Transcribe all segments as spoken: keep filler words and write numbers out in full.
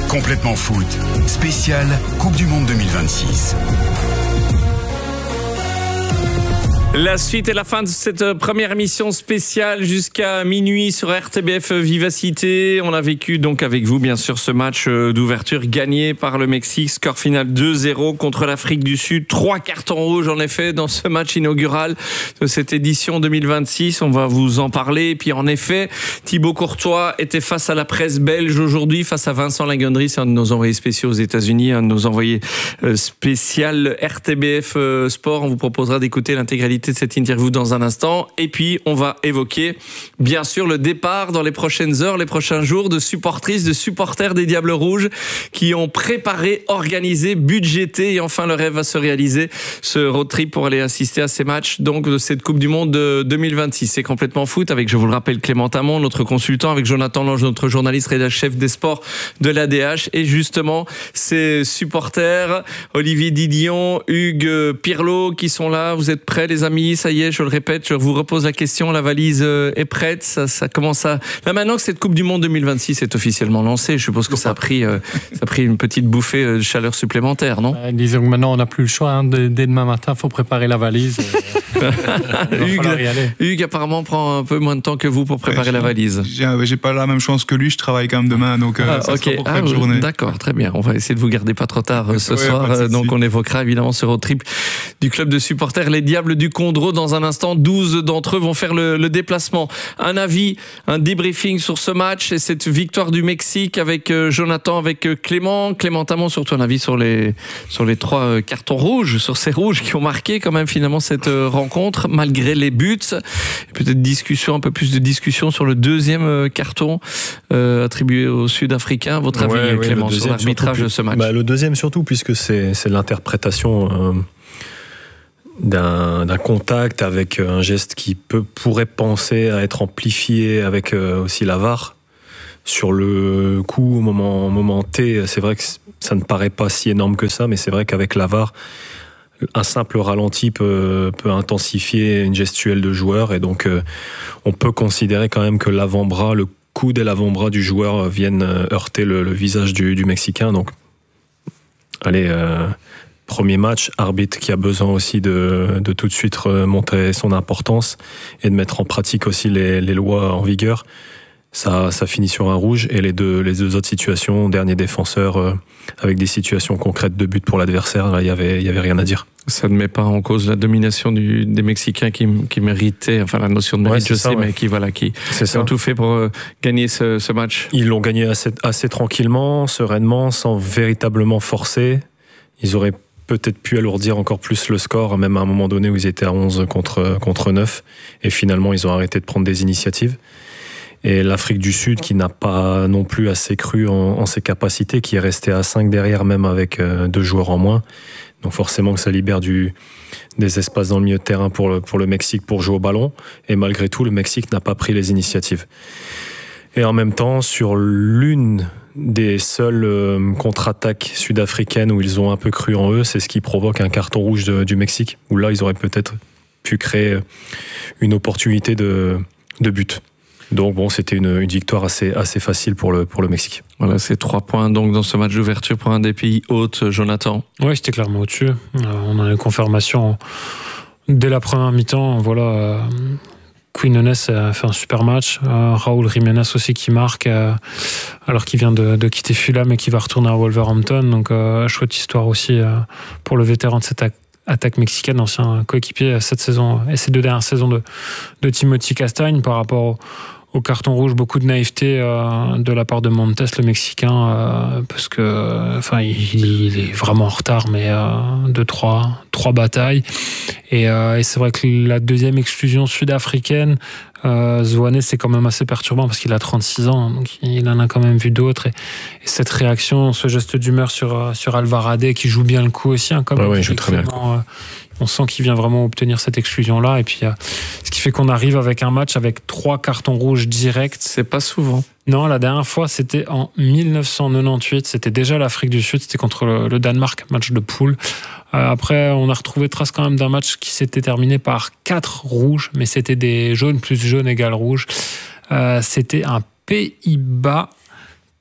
Complètement foot, spécial Coupe du Monde deux mille vingt-six. La suite et la fin de cette première émission spéciale jusqu'à minuit sur R T B F Vivacité. On a vécu donc avec vous bien sûr ce match d'ouverture gagné par le Mexique. Score final deux zéro contre l'Afrique du Sud. Trois cartons rouges en effet dans ce match inaugural de cette édition deux mille vingt-six. On va vous en parler. Et puis en effet, Thibaut Courtois était face à la presse belge aujourd'hui, face à Vincent Lagendry. C'est un de nos envoyés spéciaux aux États-Unis, un de nos envoyés spécial R T B F Sport. On vous proposera d'écouter l'intégralité de cette interview dans un instant. Et puis, on va évoquer, bien sûr, le départ dans les prochaines heures, les prochains jours de supportrices, de supporters des Diables Rouges qui ont préparé, organisé, budgété et enfin le rêve va se réaliser, ce road trip pour aller assister à ces matchs donc de cette Coupe du Monde de deux mille vingt-six. C'est complètement foot avec, je vous le rappelle, Clément Tamon, notre consultant, avec Jonathan Lange, notre journaliste rédacteur chef des sports de l'A D H et justement ces supporters, Olivier Didion, Hugues Pirlo qui sont là. Vous êtes prêts les amis? Ça y est, je le répète, je vous repose la question, la valise est prête, ça, ça commence à... Là maintenant que cette Coupe du Monde deux mille vingt-six est officiellement lancée, je suppose que ça a pri, euh, ça a pris une petite bouffée de chaleur supplémentaire, non? euh, Disons que maintenant on n'a plus le choix, hein, dès, dès demain matin, il faut préparer la valise. Et... Hugues, Hugues apparemment prend un peu moins de temps que vous pour préparer ouais, la valise. J'ai, j'ai pas la même chance que lui, je travaille quand même demain, donc euh, ah, ça okay. sera pour ah, cette journée. D'accord, très bien, on va essayer de vous garder pas trop tard ce ouais, soir, donc on évoquera évidemment ce road trip du club de supporters Les Diables du Condro dans un instant. douze d'entre eux vont faire le, le déplacement. Un avis, un débriefing sur ce match et cette victoire du Mexique avec euh, Jonathan, avec euh, Clément. Clément Tamon, surtout un avis sur les, sur les trois euh, cartons rouges, sur ces rouges qui ont marqué quand même finalement cette euh, rencontre, malgré les buts. Et peut-être discussion, un peu plus de discussion sur le deuxième euh, carton euh, attribué aux Sud-Africains. Votre avis, ouais, Clément, ouais, sur l'arbitrage de ce match? Bah, le deuxième surtout, puisque c'est, c'est l'interprétation... Euh... D'un, d'un contact avec un geste qui peut, pourrait penser à être amplifié avec euh, aussi la V A R. Sur le coup, au moment, au moment T, c'est vrai que ça ne paraît pas si énorme que ça, mais c'est vrai qu'avec la V A R, un simple ralenti peut, peut intensifier une gestuelle de joueur et donc euh, on peut considérer quand même que l'avant-bras, le coude et l'avant-bras du joueur viennent heurter le, le visage du, du Mexicain. Donc, allez... Euh, Premier match, arbitre qui a besoin aussi de, de tout de suite montrer son importance et de mettre en pratique aussi les, les lois en vigueur. Ça, ça finit sur un rouge et les deux, les deux autres situations, dernier défenseur euh, avec des situations concrètes de but pour l'adversaire, là il y avait, il y avait rien à dire. Ça ne met pas en cause la domination du, des Mexicains qui, qui méritaient, enfin la notion de mérite, ouais, je ça, sais, ouais. mais qui voilà, qui ont tout fait pour euh, gagner ce, ce match. Ils l'ont gagné assez, assez tranquillement, sereinement, sans véritablement forcer. Ils auraient peut-être pu alourdir encore plus le score, même à un moment donné où ils étaient à onze contre, contre neuf. Et finalement, ils ont arrêté de prendre des initiatives. Et l'Afrique du Sud, qui n'a pas non plus assez cru en, en ses capacités, qui est resté à cinq derrière, même avec euh, deux joueurs en moins. Donc forcément que ça libère du, des espaces dans le milieu de terrain pour le, pour le Mexique pour jouer au ballon. Et malgré tout, le Mexique n'a pas pris les initiatives. Et en même temps, sur l'une des seules euh, contre-attaques sud-africaines où ils ont un peu cru en eux, c'est ce qui provoque un carton rouge de, du Mexique, où là, ils auraient peut-être pu créer une opportunité de, de but. Donc bon, c'était une, une victoire assez, assez facile pour le, pour le Mexique. Voilà, c'est trois points donc dans ce match d'ouverture pour un des pays hôtes, Jonathan. Oui, c'était clairement au-dessus. Euh, on a une confirmation dès la première mi-temps. Voilà, euh, Quinones a fait un super match. Euh, Raúl Jiménez aussi qui marque, euh, alors qu'il vient de, de quitter Fulham et qui va retourner à Wolverhampton. Donc euh, chouette histoire aussi euh, pour le vétéran de cette attaque mexicaine, ancien coéquipier cette saison et ces deux dernières saisons de, de Timothy Castagne. Par rapport au Au carton rouge, beaucoup de naïveté euh, de la part de Montes, le Mexicain, euh, parce que, enfin, il, il est vraiment en retard, mais euh, deux, trois, trois batailles. Et, euh, et c'est vrai que la deuxième exclusion sud-africaine, euh, Zwane, c'est quand même assez perturbant parce qu'il a trente-six ans, donc il en a quand même vu d'autres. Et, et cette réaction, ce geste d'humeur sur sur Alvarade, qui joue bien le coup aussi, hein, comme ouais, ouais, il joue très bien. Euh, on sent qu'il vient vraiment obtenir cette exclusion-là. Et puis, euh, ce qui fait qu'on arrive avec un match avec trois cartons rouges directs. C'est pas souvent. Non, la dernière fois, c'était en dix-neuf cent quatre-vingt-dix-huit. C'était déjà l'Afrique du Sud. C'était contre le, le Danemark, match de poule. Euh, après, on a retrouvé trace quand même d'un match qui s'était terminé par quatre rouges, mais c'était des jaunes plus jaunes égale rouge. Euh, c'était un Pays-Bas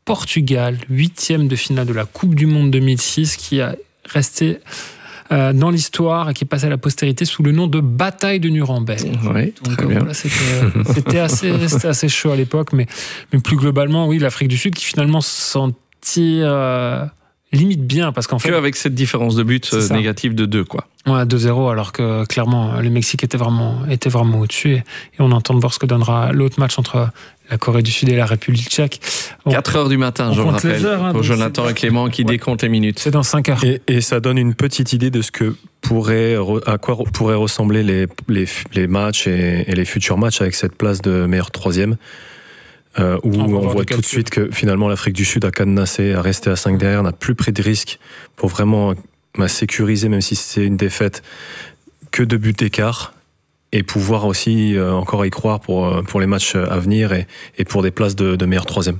Portugal, huitième de finale de la Coupe du Monde deux mille six, qui a resté euh, dans l'histoire et qui passe à la postérité sous le nom de bataille de Nuremberg. Oui, Donc très euh, bien. voilà, c'était, c'était, assez, c'était assez chaud à l'époque, mais, mais plus globalement, oui, l'Afrique du Sud qui finalement s'en tire euh, limite bien, parce qu'en fait... Que avec cette différence de but euh, négative de deux, quoi. Ouais, deux zéro, alors que clairement, le Mexique était vraiment, était vraiment au-dessus. Et, et on entend de voir ce que donnera l'autre match entre la Corée du Sud et la République tchèque. Bon, quatre heures du matin, je le rappelle, heures, hein, pour Jonathan et Clément qui ouais. décomptent les minutes. C'est dans cinq heures. Et, et ça donne une petite idée de ce que pourrait, à quoi pourraient ressembler les, les, les matchs et, et les futurs matchs avec cette place de meilleur troisième. Euh, où on, on voit tout de suite que finalement l'Afrique du Sud a cadenassé, a resté à cinq derrière, n'a plus pris de risque pour vraiment bah, sécuriser, même si c'est une défaite, que deux buts d'écart, et pouvoir aussi euh, encore y croire pour, pour les matchs à venir et, et pour des places de, de meilleur troisième.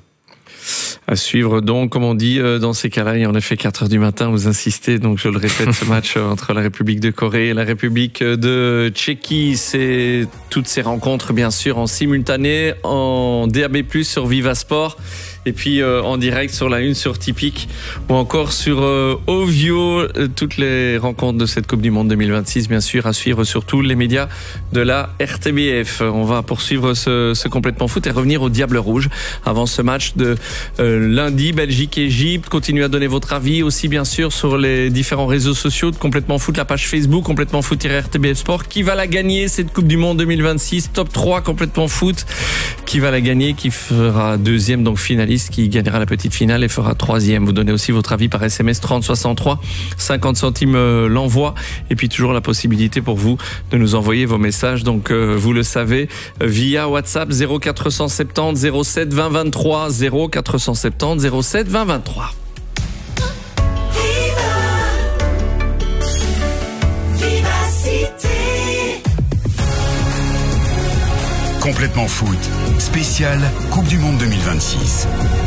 À suivre donc, comme on dit, dans ces cas-là, il y en a fait quatre heures du matin, vous insistez, donc je le répète, ce match entre la République de Corée et la République de Tchéquie, c'est toutes ces rencontres, bien sûr, en simultané, en D A B plus, sur Viva Sport, et puis euh, en direct sur la une sur Tipeee, ou encore sur euh, Ovio, euh, toutes les rencontres de cette Coupe du Monde deux mille vingt-six, bien sûr, à suivre sur tous les médias de la R T B F. On va poursuivre ce, ce complètement foot et revenir au Diable Rouge avant ce match de euh, lundi, Belgique-Égypte. Continuez à donner votre avis aussi, bien sûr, sur les différents réseaux sociaux de Complètement Foot, la page Facebook, Complètement Foot-R T B F Sport. Qui va la gagner, cette Coupe du Monde deux mille vingt-six? Top trois Complètement Foot. Qui va la gagner? Qui fera deuxième, donc finaliste, qui gagnera la petite finale et fera troisième. Vous donnez aussi votre avis par S M S trente soixante-trois, cinquante centimes l'envoi. Et puis toujours la possibilité pour vous de nous envoyer vos messages. Donc, euh, vous le savez, via WhatsApp zéro quatre cent soixante-dix zéro sept vingt vingt-trois, zéro quatre cent soixante-dix zéro sept vingt vingt-trois. Complètement foot, spécial Coupe du Monde deux mille vingt-six.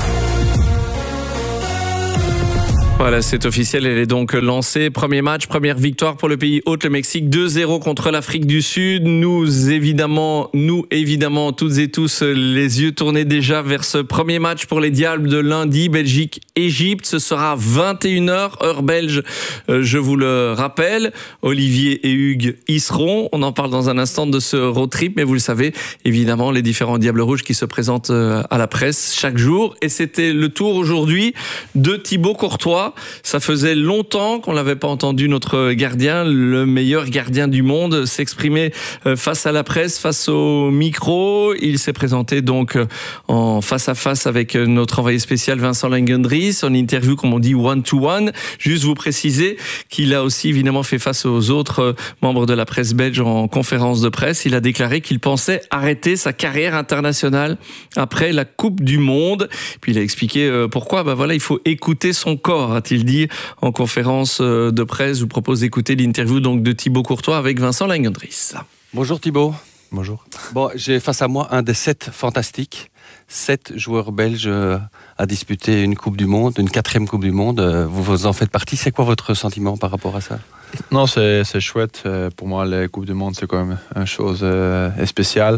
Voilà, c'est officiel, elle est donc lancée. Premier match, première victoire pour le pays hôte, le Mexique, deux zéro contre l'Afrique du Sud. Nous, évidemment, nous, évidemment, toutes et tous, les yeux tournés déjà vers ce premier match pour les Diables de lundi, Belgique-Égypte. Ce sera vingt et une heures, heure belge, je vous le rappelle. Olivier et Hugues y seront. On en parle dans un instant de ce road trip, mais vous le savez, évidemment, les différents Diables Rouges qui se présentent à la presse chaque jour. Et c'était le tour aujourd'hui de Thibaut Courtois. Ça faisait longtemps qu'on n'avait pas entendu notre gardien, le meilleur gardien du monde, s'exprimer face à la presse, face au micro. Il s'est présenté donc en face à face avec notre envoyé spécial Vincent Langendries, en interview, comme on dit, one-to-one. Juste vous préciser qu'il a aussi évidemment fait face aux autres membres de la presse belge en conférence de presse. Il a déclaré qu'il pensait arrêter sa carrière internationale après la Coupe du Monde. Puis il a expliqué pourquoi. Ben voilà, il faut écouter son corps, a-t-il dit en conférence de presse. Je vous propose d'écouter l'interview donc de Thibaut Courtois avec Vincent Langendries. Bonjour Thibaut. Bonjour. Bon, j'ai face à moi un des sept fantastiques, sept joueurs belges à disputer une Coupe du Monde, une quatrième Coupe du Monde. Vous, vous en faites partie. C'est quoi votre sentiment par rapport à ça? Non, c'est, c'est chouette. Pour moi, les Coupes du Monde, c'est quand même une chose euh, spéciale.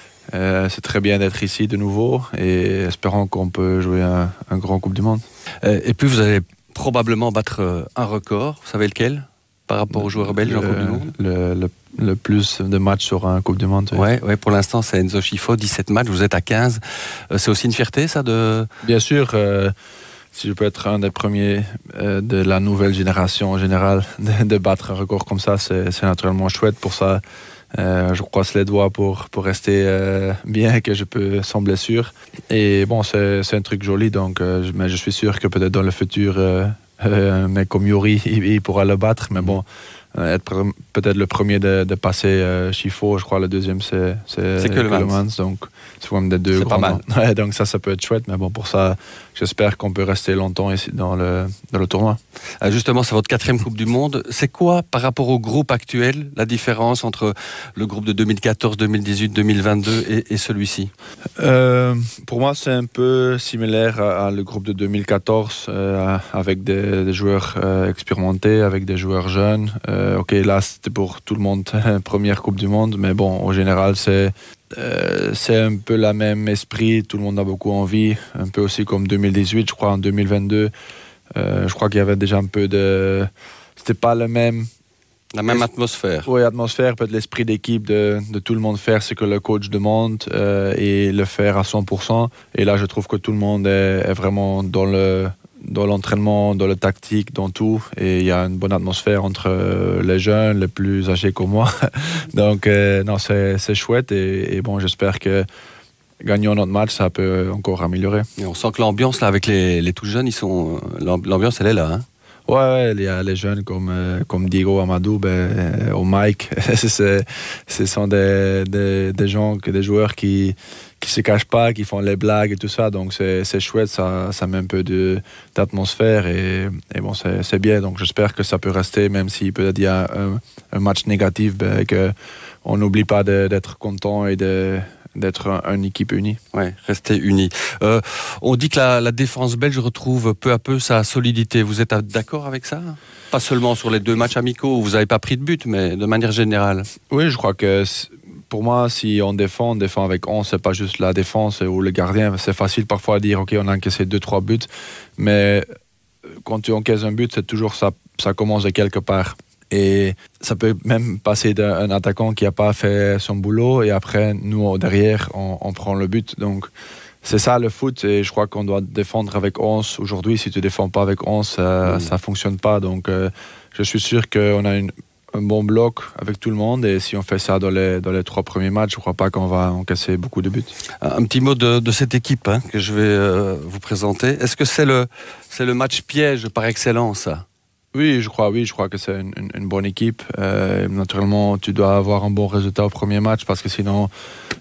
Euh, c'est très bien d'être ici de nouveau et espérons qu'on peut jouer un, un grand Coupe du Monde. Euh, et puis vous allez probablement battre un record. Vous savez lequel par rapport aux joueurs belges le, en Coupe du Monde? le, le, le plus de matchs sur un Coupe du Monde. Oui, ouais, ouais, pour l'instant c'est Enzo Scifo, dix-sept matchs, vous êtes à quinze. Euh, c'est aussi une fierté ça de... Bien sûr, euh, si je peux être un des premiers euh, de la nouvelle génération en général de, de battre un record comme ça, c'est, c'est naturellement chouette. Pour ça, Euh, je croise les doigts pour, pour rester euh, bien, que je peux sans blessure. Et bon, c'est, c'est un truc joli, donc, euh, je, mais je suis sûr que peut-être dans le futur, euh, euh, un mec comme Yuri, il, il pourra le battre. Mais bon, euh, être peut-être le premier de, de passer euh, Scifo, je crois le deuxième, c'est, c'est, c'est Keulemans. Donc, c'est quand même des deux c'est grands. Pas mal. Ouais, donc ça, ça peut être chouette. Mais bon, pour ça, j'espère qu'on peut rester longtemps ici dans le, dans le tournoi. Euh, justement, c'est votre quatrième Coupe du Monde. C'est quoi, par rapport au groupe actuel, la différence entre le groupe de deux mille quatorze, deux mille dix-huit, deux mille vingt-deux et, et celui-ci? euh, Pour moi, c'est un peu similaire à, à le groupe de deux mille quatorze, euh, avec des, des joueurs euh, expérimentés, avec des joueurs jeunes. Euh, Euh, ok, là c'était pour tout le monde, première Coupe du Monde, mais bon, en général c'est euh, c'est un peu la même esprit, tout le monde a beaucoup envie, un peu aussi comme deux mille dix-huit, je crois en deux mille vingt-deux, euh, je crois qu'il y avait déjà un peu de, c'était pas le même. La même atmosphère. Oui, atmosphère, peut-être l'esprit d'équipe de, de tout le monde faire ce que le coach demande euh, et le faire à cent pour cent. Et là, je trouve que tout le monde est, est vraiment dans le dans l'entraînement, dans le tactique, dans tout. Et il y a une bonne atmosphère entre euh, les jeunes, les plus âgés que moi. Donc, euh, non, c'est, c'est chouette. Et, et bon, j'espère que gagnant notre match, ça peut encore améliorer. Et on sent que l'ambiance, là, avec les, les tout jeunes, ils sont, l'ambiance, elle est là, hein. Ouais, ouais, il y a les jeunes comme, euh, comme Diego Amadou, ben, euh, ou Mike. c'est, ce sont des, des, des gens, des joueurs qui qui se cachent pas, qui font les blagues et tout ça. Donc c'est, c'est chouette, ça, ça met un peu de, d'atmosphère et, et bon, c'est, c'est bien. Donc j'espère que ça peut rester, même si peut-être il y a un, un match négatif, ben, qu'on n'oublie pas de, d'être content et de d'être une équipe unie. Oui, rester unis. Euh, on dit que la, la défense belge retrouve peu à peu sa solidité. Vous êtes d'accord avec ça ? Pas seulement sur les deux matchs amicaux où vous n'avez pas pris de but, mais de manière générale. Oui, je crois que pour moi, si on défend, on défend avec onze, c'est pas juste la défense ou le gardien. C'est facile parfois à dire, ok, on a encaissé deux, trois buts, mais quand tu encaisses un but, c'est toujours ça, ça commence de quelque part. Et ça peut même passer d'un attaquant qui n'a pas fait son boulot et après, nous, derrière, on, on prend le but. Donc, c'est ça le foot et je crois qu'on doit défendre avec onze. Aujourd'hui, si tu ne défends pas avec onze, ça ne mmh. fonctionne pas. Donc, euh, je suis sûr qu'on a une, un bon bloc avec tout le monde et si on fait ça dans les, dans les trois premiers matchs, je ne crois pas qu'on va encaisser beaucoup de buts. Un petit mot de, de cette équipe hein, que je vais euh, vous présenter. Est-ce que c'est le, c'est le match piège par excellence ça ? Oui, je crois, oui, je crois que c'est une, une, une bonne équipe. Euh, naturellement, tu dois avoir un bon résultat au premier match parce que sinon,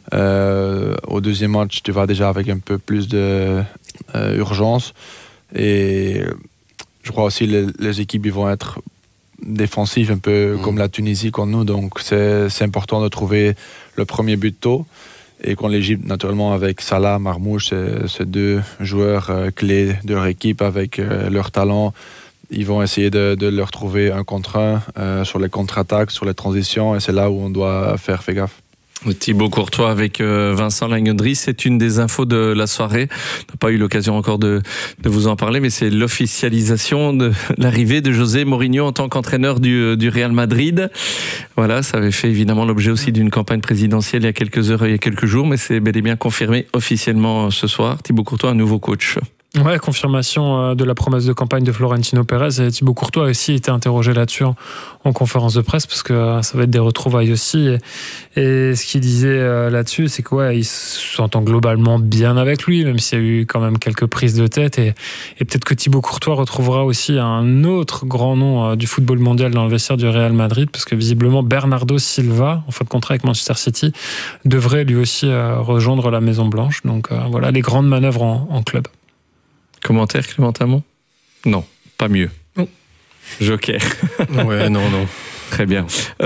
euh, au deuxième match, tu vas déjà avec un peu plus d'urgence. Euh, et je crois aussi que les, les équipes ils vont être défensives, un peu mmh. comme la Tunisie, comme nous. Donc, c'est, c'est important de trouver le premier but tôt. Et qu'on l'Égypte, naturellement, avec Salah, Marmouche, c'est, c'est deux joueurs euh, clés de leur équipe avec euh, leur talent. Ils vont essayer de, de leur trouver un contre un euh, sur les contre-attaques, sur les transitions, et c'est là où on doit faire, faire gaffe. Thibaut Courtois avec Vincent Lagneudry, c'est une des infos de la soirée. On n'a pas eu l'occasion encore de, de vous en parler, mais c'est l'officialisation de l'arrivée de José Mourinho en tant qu'entraîneur du, du Real Madrid. Voilà, ça avait fait évidemment l'objet aussi d'une campagne présidentielle il y a quelques heures et il y a quelques jours, mais c'est bel et bien confirmé officiellement ce soir. Thibaut Courtois, un nouveau coach. Ouais, confirmation de la promesse de campagne de Florentino Pérez. Et Thibaut Courtois a aussi été interrogé là-dessus en, en conférence de presse parce que ça va être des retrouvailles aussi. Et, et ce qu'il disait là-dessus, c'est qu'il ouais, s'entend globalement bien avec lui, même s'il y a eu quand même quelques prises de tête. Et, et peut-être que Thibaut Courtois retrouvera aussi un autre grand nom du football mondial dans le vestiaire du Real Madrid parce que visiblement Bernardo Silva, en fin de contrat avec Manchester City, devrait lui aussi rejoindre la Maison Blanche. Donc voilà, les grandes manœuvres en, en club. Commentaire, Clément Hamon ? Non, pas mieux. Oh. Joker. Ouais, non, non. Très bien.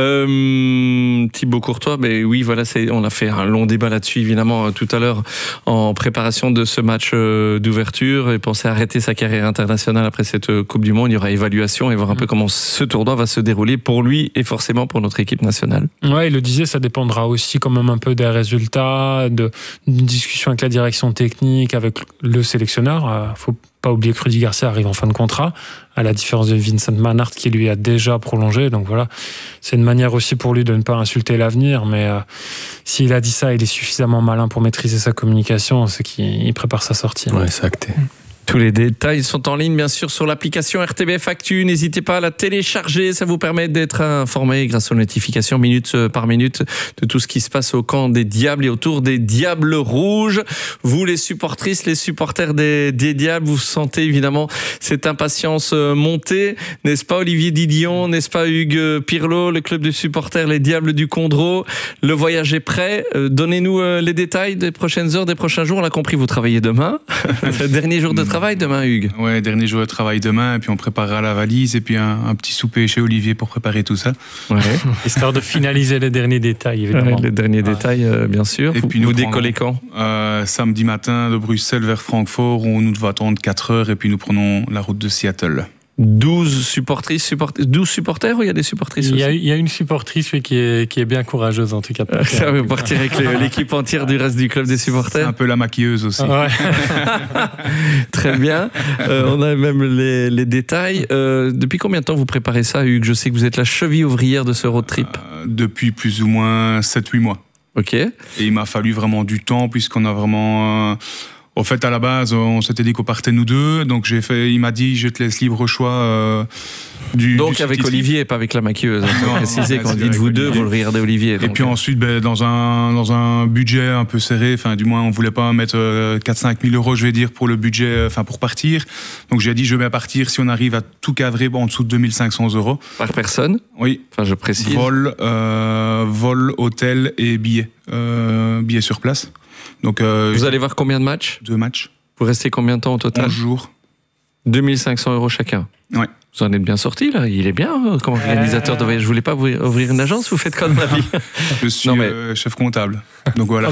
Euh, Thibaut Courtois, ben oui, voilà, c'est, on a fait un long débat là-dessus, évidemment, tout à l'heure, en préparation de ce match d'ouverture, et pensait arrêter sa carrière internationale après cette Coupe du Monde. Il y aura évaluation et voir un peu comment ce tournoi va se dérouler pour lui et forcément pour notre équipe nationale. Ouais, il le disait, ça dépendra aussi quand même un peu des résultats, de, d'une discussion avec la direction technique, avec le sélectionneur. Euh, faut pas oublier que Rudy Garcia arrive en fin de contrat, à la différence de Vincent Manhart qui lui a déjà prolongé. Donc voilà, c'est une manière aussi pour lui de ne pas insulter l'avenir. Mais euh, s'il a dit ça, il est suffisamment malin pour maîtriser sa communication, c'est qu'il prépare sa sortie. Ouais, c'est acté. Tous les détails sont en ligne, bien sûr, sur l'application R T B F Actu. N'hésitez pas à la télécharger. Ça vous permet d'être informé grâce aux notifications minute par minute de tout ce qui se passe au camp des Diables et autour des Diables Rouges. Vous, les supportrices, les supporters des, des Diables, vous sentez évidemment cette impatience monter. N'est-ce pas, Olivier Didion? N'est-ce pas, Hugues Pirlo, le club de supporters, les Diables du Condro? Le voyage est prêt. Donnez-nous les détails des prochaines heures, des prochains jours. On l'a compris, vous travaillez demain. Le dernier jour de travail. Demain, Hugues. Ouais, dernier jour de travail demain, et puis on préparera la valise, et puis un, un petit souper chez Olivier pour préparer tout ça. Ouais. Histoire de finaliser les derniers détails, évidemment. Ouais, les derniers ah. détails, euh, bien sûr. Et vous, puis nous, vous décollez quand euh, Samedi matin de Bruxelles vers Francfort, où on nous devons attendre quatre heures, et puis nous prenons la route de Seattle. douze supportrices, supporters, douze supporters ou il y a des supportrices il y, a, aussi? il y a une supportrice oui, qui, est, qui est bien courageuse en tout cas. Ça veut partir avec l'équipe entière du reste du club des supporters. C'est un peu la maquilleuse aussi. Ouais. Très bien. Euh, on a même les, les détails. Euh, depuis combien de temps vous préparez ça, Hugues? Je sais que vous êtes la cheville ouvrière de ce road trip. Euh, depuis plus ou moins sept huit mois. Ok. Et il m'a fallu vraiment du temps puisqu'on a vraiment... Euh, au fait, à la base, on s'était dit qu'on partait nous deux. Donc j'ai fait, il m'a dit, je te laisse libre choix euh, du Donc du avec ski. Olivier, pas avec la maquilleuse. Il faut Non, préciser, non, quand c'est vous dites avec vous deux, Olivier. vous le regardez Olivier. Et donc, puis ensuite, ben, dans, un, dans un budget un peu serré, enfin, du moins, on voulait pas mettre euh, quatre à cinq mille euros, je vais dire, pour le budget, enfin, pour partir. Donc j'ai dit, je vais partir si on arrive à tout cadrer en dessous de deux mille cinq cents euros. Par personne. Oui. Enfin, je précise. Vol, euh, vol, hôtel et billets. Euh, billets sur place. Donc, euh, Vous allez voir combien de matchs? deux matchs, Vous restez combien de temps au total? onze jours. deux mille cinq cents euros chacun. Ouais. Vous en êtes bien sorti là. Il est bien hein, comme organisateur de voyage. Je voulais pas vous ouvrir une agence. Vous faites quoi de la vie? Je suis Non, mais- euh, chef comptable. Donc voilà.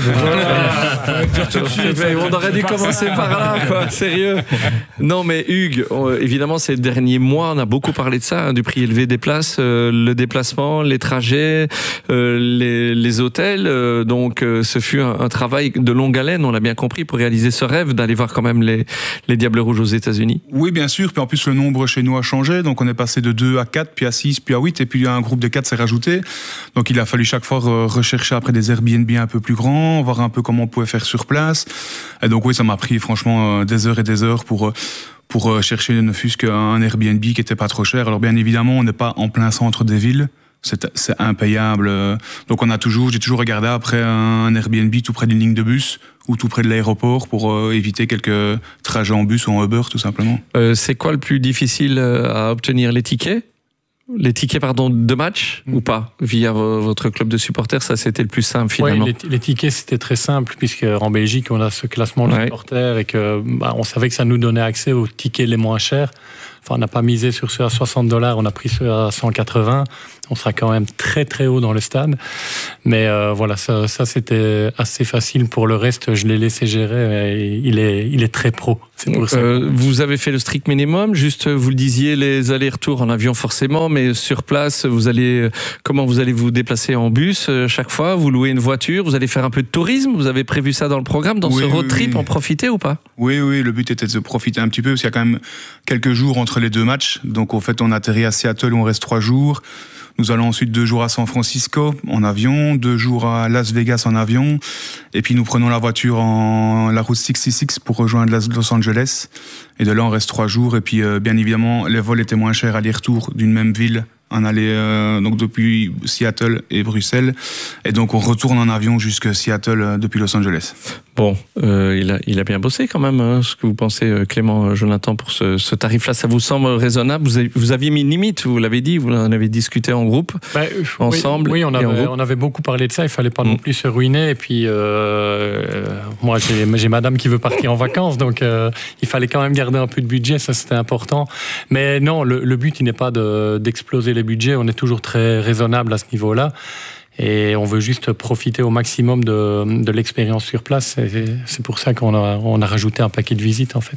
On aurait dû commencer par là, quoi. Sérieux. Non, mais Hugues, on- évidemment, ces derniers mois, on a beaucoup parlé de ça, hein, du prix élevé des places, euh, le déplacement, les trajets, euh, les, les hôtels. Euh, donc, euh, ce fut un, un travail de longue haleine, on l'a bien compris, pour réaliser ce rêve d'aller voir quand même les, les Diables Rouges aux États-Unis. Oui, bien sûr. Puis en plus, le nombre chez nous a changé. Donc on est passé de deux à quatre, puis à six, puis à huit. Et puis un groupe de quatre s'est rajouté. Donc il a fallu chaque fois euh, rechercher après des Airbnb un peu plus grands, voir un peu comment on pouvait faire sur place. Et donc oui, ça m'a pris franchement euh, des heures et des heures pour... Euh, pour euh, chercher ne fût-ce qu'un Airbnb qui était pas trop cher. Alors bien évidemment, on n'est pas en plein centre des villes. C'est, c'est impayable. Donc on a toujours, j'ai toujours regardé après un Airbnb tout près d'une ligne de bus ou tout près de l'aéroport pour euh, éviter quelques trajets en bus ou en Uber tout simplement. Euh, c'est quoi le plus difficile euh, à obtenir? Les tickets? Les tickets, pardon, de match ou pas? Via vo- votre club de supporters, ça c'était le plus simple finalement. Oui, les, les tickets c'était très simple puisque en Belgique on a ce classement de Ouais. supporters et que bah, on savait que ça nous donnait accès aux tickets les moins chers. Enfin, on n'a pas misé sur ceux à soixante dollars, on a pris ceux à cent quatre-vingts. On sera quand même très très haut dans le stade. Mais euh, voilà, ça, ça c'était assez facile. Pour le reste, je l'ai laissé gérer. Et il est, il est très pro. C'est pour ça. Euh, vous avez fait le strict minimum, juste vous le disiez, les allers-retours en avion forcément, mais sur place, vous allez comment vous allez vous déplacer en bus euh, chaque fois? Vous louez une voiture? Vous allez faire un peu de tourisme? Vous avez prévu ça dans le programme, dans Oui, ce road oui, trip, oui. en profiter ou pas? Oui, oui, le but était de se profiter un petit peu parce qu'il y a quand même quelques jours entre les deux matchs. Donc en fait, on atterrit à Seattle où on reste trois jours. Nous allons ensuite deux jours à San Francisco en avion, deux jours à Las Vegas en avion, et puis nous prenons la voiture en la route soixante-six pour rejoindre Las- Los Angeles. Et de là, on reste trois jours. Et puis, euh, bien évidemment, les vols étaient moins chers aller-retour d'une même ville en aller euh, donc depuis Seattle et Bruxelles. Et donc, on retourne en avion jusqu'à Seattle euh, depuis Los Angeles. Bon, euh, il, a, il a bien bossé quand même. Hein, ce que vous pensez, euh, Clément, euh, Jonathan, pour ce, ce tarif-là, ça vous semble raisonnable? Vous, avez, vous aviez mis une limite, vous l'avez dit, vous en avez discuté en groupe, Bah, euh, ensemble. Oui, oui, on, et en avait, groupe. on avait beaucoup parlé de ça. Il fallait pas Mm. non plus se ruiner. Et puis, euh, euh, moi, j'ai, j'ai madame qui veut partir en vacances. Donc, euh, il fallait quand même garder un peu de budget. Ça, c'était important. Mais non, le, le but, il n'est pas de, d'exploser les budgets. On est toujours très raisonnable à ce niveau-là. Et on veut juste profiter au maximum de, de l'expérience sur place. Et c'est pour ça qu'on a, on a rajouté un paquet de visites, en fait.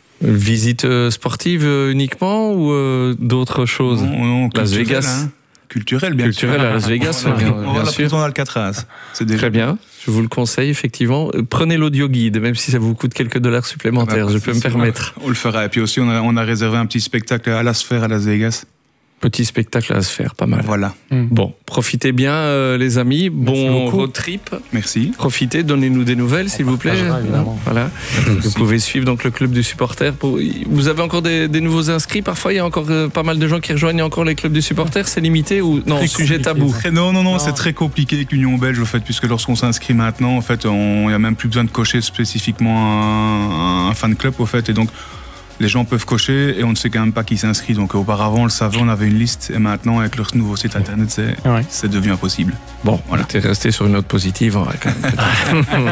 Visite euh, sportive euh, uniquement ou euh, d'autres choses? Non, non, Las culturel, Vegas. hein. Culturel, bien Culturel sûr. à Las Vegas, On va- bien, on va bien à la sûr. prison d'Alcatraz. C'est déjà Très bien, je vous le conseille effectivement. Euh, Prenez l'audio guide, même si ça vous coûte quelques dollars supplémentaires, Ah bah, je peux me c'est- permettre. On le fera. Et puis aussi, on a, on a réservé un petit spectacle à la Sphère à Las Vegas. Petit spectacle à se faire, pas mal. Voilà. Bon, profitez bien euh, les amis, bon beaucoup. road trip. Merci. Profitez, donnez-nous des nouvelles s'il vous plaît. partagera, évidemment. Voilà. Vous pouvez suivre donc le club du supporter. Pour... Vous avez encore des, des nouveaux inscrits parfois? Il y a encore euh, pas mal de gens qui rejoignent encore les clubs du supporter. C'est limité ou non? Très Sujet compliqué, tabou. ça. Très- non, non, non, Non. c'est très compliqué avec l'Union belge, au fait, puisque lorsqu'on s'inscrit maintenant, en fait, on- il n'y a même plus besoin de cocher spécifiquement un, un fan club, au fait, et donc les gens peuvent cocher et on ne sait quand même pas qui s'inscrit. Donc auparavant, on le savait, on avait une liste, et maintenant, avec leur nouveau site internet, c'est, Ouais. c'est devenu impossible. Bon, voilà. T'es resté sur une note positive. On va quand même...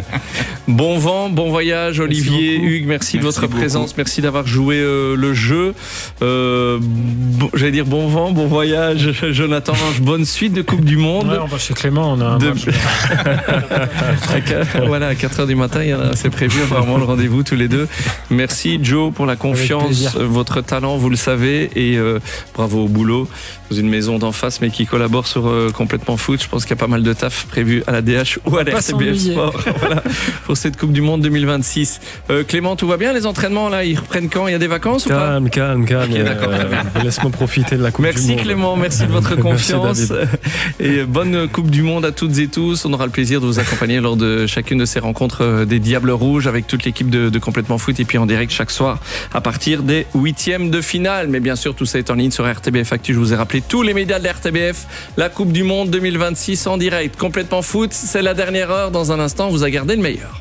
Bon vent, bon voyage, Olivier, beaucoup. Hugues. Merci, de Merci votre beaucoup. présence. Merci d'avoir joué euh, le jeu. Euh, bon, j'allais dire bon vent, bon voyage, Jonathan. Bonne suite de Coupe du Monde. Ouais, on va chez Clément. On a un De- match. À quatre- voilà, à quatre heures du matin, il y en a- c'est prévu apparemment le rendez-vous tous les deux. Merci Joe pour la confiance, votre talent, vous le savez, et euh, bravo au boulot. Dans une maison d'en face, mais qui collabore sur euh, Complètement Foot. Je pense qu'il y a pas mal de taf prévu à la D H ou à la R T B F Sport voilà, pour cette Coupe du Monde deux mille vingt-six. Euh, Clément, tout va bien? Les entraînements, là, ils reprennent quand? Il y a des vacances calme, ou pas? Calme, calme, okay, calme. Euh, laisse-moi profiter de la Coupe merci du Monde. Merci Clément, merci de votre confiance. Et bonne Coupe du Monde à toutes et tous. On aura le plaisir de vous accompagner lors de chacune de ces rencontres des Diables Rouges avec toute l'équipe de, de Complètement Foot et puis en direct chaque soir à partir des huitièmes de finale. Mais bien sûr, tout ça est en ligne sur R T B F Actu. Je vous ai rappelé tous les médias de la R T B F. La Coupe du Monde deux mille vingt-six en direct. Complètement Foot, c'est la dernière heure. Dans un instant, on vous a gardé le meilleur.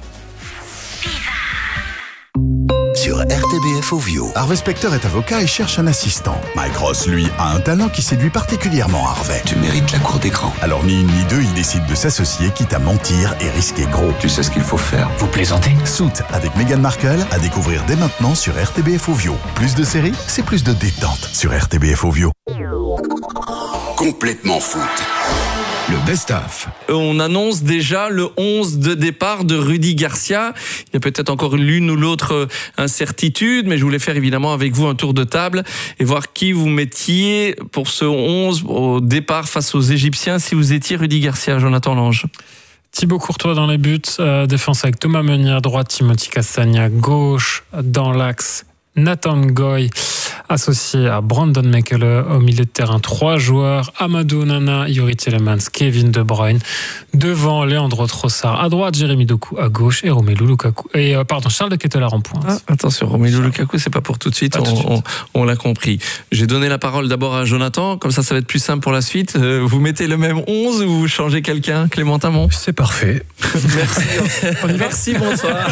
Sur R T B F Ovio, Harvey Specter est avocat et cherche un assistant. Mike Ross, lui, a un talent qui séduit particulièrement Harvey. Tu mérites la cour d'écran. Alors ni une ni deux, il décide de s'associer, quitte à mentir et risquer gros. Tu sais ce qu'il faut faire. Vous plaisantez? Suits avec Meghan Markle à découvrir dès maintenant sur R T B F Ovio. Plus de séries, c'est plus de détente sur R T B F Ovio. Complètement Foot. Le best-of. On annonce déjà le onze de départ de Rudy Garcia. Il y a peut-être encore l'une ou l'autre incertitude, mais je voulais faire évidemment avec vous un tour de table et voir qui vous mettiez pour ce onze au départ face aux Égyptiens si vous étiez Rudy Garcia, Jonathan Lange. Thibaut Courtois dans les buts, euh, défense avec Thomas Meunier à droite, Timothy Castagne à gauche, dans l'axe Nathan Ngoy associé à Brandon Mekele au milieu de terrain, trois joueurs, Amadou Onana, Youri Tielemans, Kevin De Bruyne, devant Leandro Trossard, à droite Jérémy Doku, à gauche et Romelu Lukaku, et euh, pardon, Charles de Ketelaere en pointe. Ah, attention, Romelu Lukaku, c'est pas pour tout de suite, on, tout de suite. On, on l'a compris. J'ai donné la parole d'abord à Jonathan, comme ça ça va être plus simple pour la suite. Euh, vous mettez le même onze ou vous changez quelqu'un, Clément Tamon? C'est parfait. Merci. Merci, bonsoir.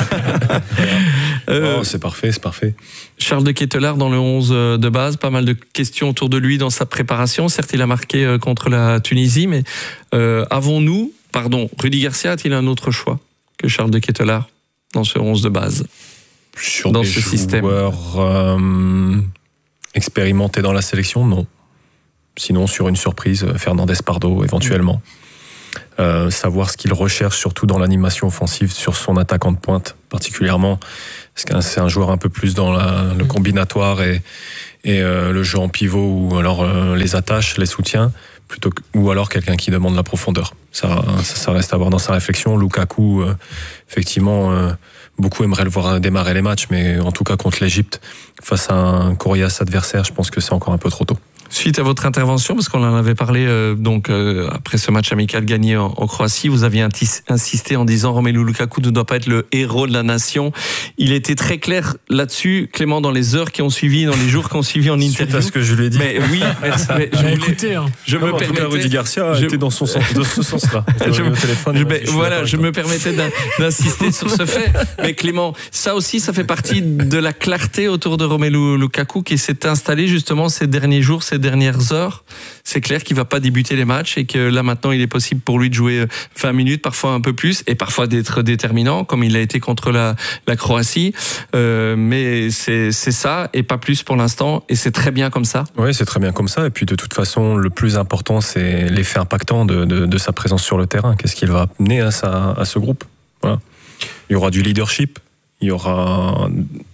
euh, oh, c'est parfait, c'est parfait. Charles de Ketelaere dans le onze de base, pas mal de questions autour de lui dans sa préparation. Certes, il a marqué contre la Tunisie, mais euh, avons-nous, pardon, Rudy Garcia a-t-il un autre choix que Charles de Ketelaere dans ce onze de base? Sur dans des ce système. joueurs euh, expérimentés dans la sélection, non. Sinon, sur une surprise, Fernandez Pardo, éventuellement. Mmh. Euh, savoir ce qu'il recherche, surtout dans l'animation offensive, sur son attaquant de pointe, particulièrement. Parce que c'est un joueur un peu plus dans la, le combinatoire et, et euh, le jeu en pivot, ou alors euh, les attaches, les soutiens, plutôt que, ou alors quelqu'un qui demande la profondeur. Ça, ça, ça reste à voir dans sa réflexion. Lukaku, euh, effectivement, euh, beaucoup aimeraient le voir démarrer les matchs, mais en tout cas contre l'Égypte, face à un coriace adversaire, je pense que c'est encore un peu trop tôt. Suite à votre intervention, parce qu'on en avait parlé euh, donc euh, après ce match amical gagné en, en Croatie, vous aviez intis- insisté en disant Romelu Lukaku ne doit pas être le héros de la nation. Il était très clair là-dessus, Clément, dans les heures qui ont suivi, dans les jours qui ont suivi en interview. C'est ce que je lui ai dit. Mais oui, mais, mais je voulais, écouté, hein. je me permettais. Rudy Garcia je, était dans son sens, de ce sens-là. Je, me, téléphone, je, je voilà, je me permettais d'insister sur ce fait. Mais Clément, ça aussi, ça fait partie de la clarté autour de Romelu Lukaku qui s'est installé justement ces derniers jours, ces dernières heures. C'est clair qu'il va pas débuter les matchs et que là maintenant il est possible pour lui de jouer vingt minutes, parfois un peu plus, et parfois d'être déterminant comme il a été contre la, la Croatie. Euh, mais c'est, c'est ça et pas plus pour l'instant, et c'est très bien comme ça. Oui, c'est très bien comme ça. Et puis de toute façon, le plus important, c'est l'effet impactant de, de, de sa présence sur le terrain. Qu'est-ce qu'il va amener à, sa, à ce groupe? Voilà. Il y aura du leadership, il y aura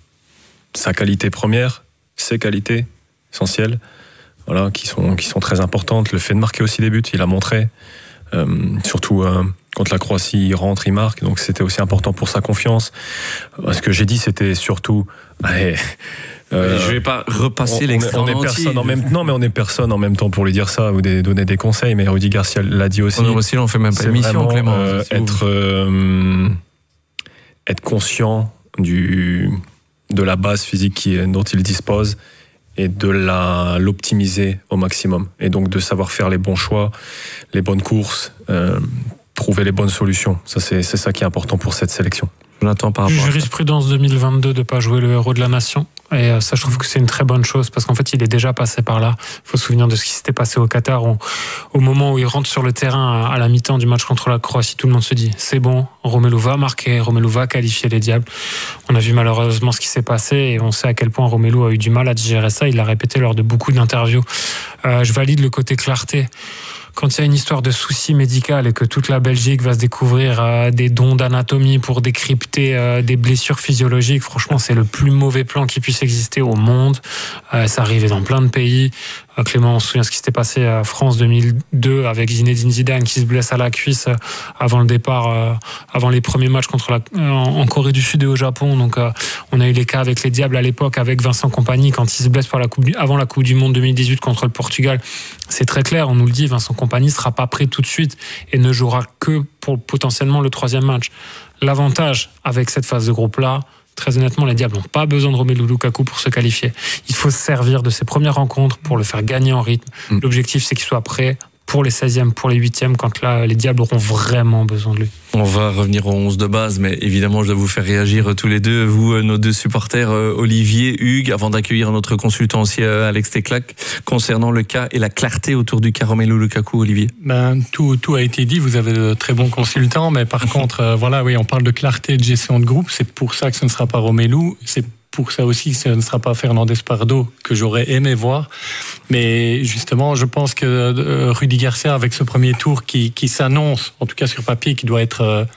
sa qualité première, ses qualités essentielles. Voilà, qui sont, qui sont très importantes. Le fait de marquer aussi des buts, il a montré. Euh, surtout euh, contre la Croatie, il rentre, il marque. Donc c'était aussi important pour sa confiance. Ce que j'ai dit, c'était surtout... Allez, euh, je vais pas repasser l'extrait on est, on est personne en même temps, mais on est personne en même temps pour lui dire ça ou des, donner des conseils. Mais Rudy Garcia l'a dit aussi. On aussi, on fait même pas d'émission, Clément. Euh, être, euh, être conscient du, de la base physique qui, dont il dispose, et de la, l'optimiser au maximum. Et donc de savoir faire les bons choix, les bonnes courses, euh, trouver les bonnes solutions. Ça, c'est, c'est ça qui est important pour cette sélection. Jonathan, par rapport Jurisprudence deux mille vingt-deux de ne pas jouer le héros de la nation. Et ça, je trouve que c'est une très bonne chose parce qu'en fait, il est déjà passé par là. Il faut se souvenir de ce qui s'était passé au Qatar. Où, au moment où il rentre sur le terrain à la mi-temps du match contre la Croatie, tout le monde se dit c'est bon, Romelu va marquer, Romelu va qualifier les Diables. On a vu malheureusement ce qui s'est passé et on sait à quel point Romelu a eu du mal à digérer ça. Il l'a répété lors de beaucoup d'interviews. Euh, je valide le côté clarté. quand il y a une histoire de souci médical et que toute la Belgique va se découvrir euh, des dons d'anatomie pour décrypter euh, des blessures physiologiques, franchement, c'est le plus mauvais plan qui puisse exister au monde. Euh, ça arrivait dans plein de pays. Euh, Clément, on se souvient ce qui s'était passé à France deux mille deux avec Zinedine Zidane qui se blesse à la cuisse euh, avant le départ, euh, avant les premiers matchs contre la, euh, en Corée du Sud et au Japon. Donc, euh, on a eu les cas avec les Diables à l'époque, avec Vincent Kompany quand il se blesse par la coupe du, avant la Coupe du Monde deux mille dix-huit contre le Portugal. C'est très clair, on nous le dit, Vincent Kompany sera pas prêt tout de suite et ne jouera que pour potentiellement le troisième match. L'avantage avec cette phase de groupe-là, très honnêtement, les Diables n'ont pas besoin de Romelu Lukaku pour se qualifier. Il faut se servir de ces premières rencontres pour le faire gagner en rythme. Mmh. L'objectif, c'est qu'il soit prêt pour les seizièmes, pour les huitièmes, quand là, les Diables auront vraiment besoin de lui. On va revenir au onze de base, mais évidemment, je dois vous faire réagir tous les deux, vous, nos deux supporters, Olivier, Hugues, avant d'accueillir notre consultant aussi, Alex Teclac, concernant le cas et la clarté autour du cas Romelu Lukaku, Olivier. Ben, tout, tout a été dit, vous avez de très bons consultants, mais par contre, euh, voilà, oui, on parle de clarté de gestion de groupe, c'est pour ça que ce ne sera pas Romelu, c'est pour ça aussi, ce ne sera pas Fernandez Pardo que j'aurais aimé voir. Mais justement, je pense que euh, Rudy Garcia, avec ce premier tour qui, qui s'annonce, en tout cas sur papier, qui doit être euh,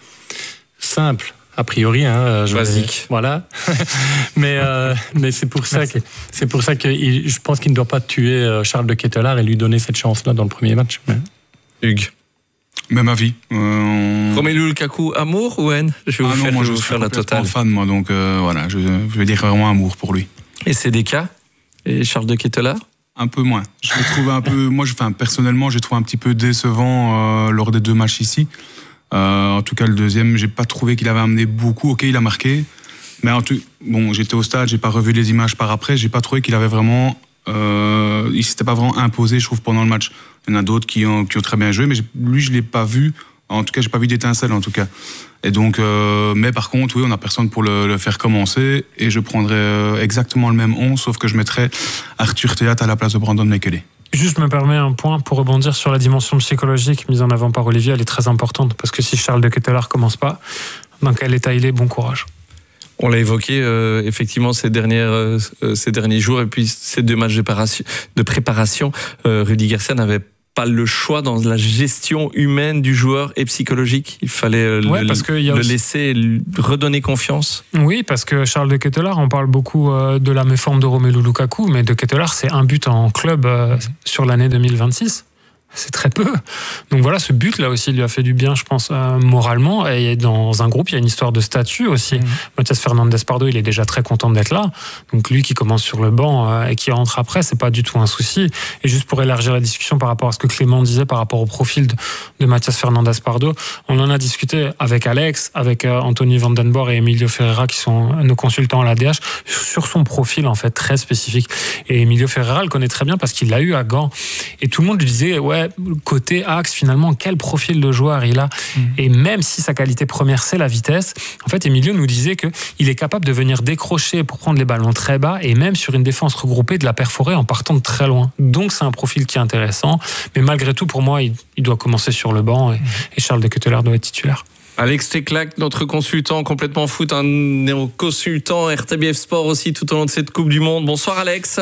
simple, a priori. Hein, je Basique. Vais, voilà. mais euh, mais c'est pour ça que c'est pour ça que il, je pense qu'il ne doit pas tuer Charles de Ketelaere et lui donner cette chance-là dans le premier match. Mais... Hugues. Même avis. Euh... Romelu Lukaku, amour ou haine? Je vais vous ah non, faire, moi je je vais vous suis faire la totale. fan, moi, donc euh, voilà, je, je vais dire vraiment amour pour lui. Et C D K et Charles de Ketelaere? Un peu moins. Je l'ai trouvé un peu, moi, je, enfin, personnellement, j'ai trouvé un petit peu décevant euh, lors des deux matchs ici. Euh, en tout cas, le deuxième, j'ai pas trouvé qu'il avait amené beaucoup. Ok, il a marqué, mais en tout, bon, j'étais au stade, j'ai pas revu les images par après, j'ai pas trouvé qu'il avait vraiment, euh, il s'était pas vraiment imposé, je trouve, pendant le match. Il y en a d'autres qui ont, qui ont très bien joué, mais lui, je l'ai pas vu. En tout cas, j'ai pas vu d'étincelle, en tout cas. Et donc, euh, mais par contre, oui, on a personne pour le, le faire commencer. Et je prendrais exactement le même onze, sauf que je mettrais Arthur Théat à la place de Brandon Mekele. Juste me permets un point pour rebondir sur la dimension psychologique mise en avant par Olivier. Elle est très importante parce que si Charles de Ketelaere commence pas, dans quel état il est, bon courage. On l'a évoqué euh, effectivement ces dernières euh, ces derniers jours et puis ces deux matchs de préparation. De préparation euh, Rudy Garcia n'avait pas le choix dans la gestion humaine du joueur et psychologique. Il fallait ouais, le, parce que y a le aussi... laisser redonner confiance. Oui, parce que Charles de Ketelaere, on parle beaucoup de la méforme de Romelu Lukaku, mais de Ketelaere, c'est un but en club sur l'année deux mille vingt-six. C'est très peu. Donc voilà, ce but-là aussi lui a fait du bien, je pense, euh, moralement. Et dans un groupe, il y a une histoire de statut aussi. Mmh. Mathias Fernandez Pardo, il est déjà très content d'être là. Donc lui qui commence sur le banc euh, et qui rentre après, c'est pas du tout un souci. Et juste pour élargir la discussion par rapport à ce que Clément disait par rapport au profil de, de Mathias Fernandez Pardo, on en a discuté avec Alex, avec euh, Anthony Vandenborg et Emilio Ferreira qui sont nos consultants à l'A D H sur son profil en fait très spécifique. Et Emilio Ferreira le connaît très bien parce qu'il l'a eu à Gand. Et tout le monde lui disait ouais, côté axe, finalement, quel profil de joueur il a. Mmh. Et même si sa qualité première, c'est la vitesse, en fait, Emilio nous disait qu'il est capable de venir décrocher pour prendre les ballons très bas et même sur une défense regroupée de la perforer en partant de très loin. Donc, c'est un profil qui est intéressant. Mais malgré tout, pour moi, il, il doit commencer sur le banc et, mmh. et Charles de Ketelaere doit être titulaire. Alex Teclac, notre consultant complètement foot, un consultant R T B F Sport aussi tout au long de cette Coupe du Monde. Bonsoir Alex.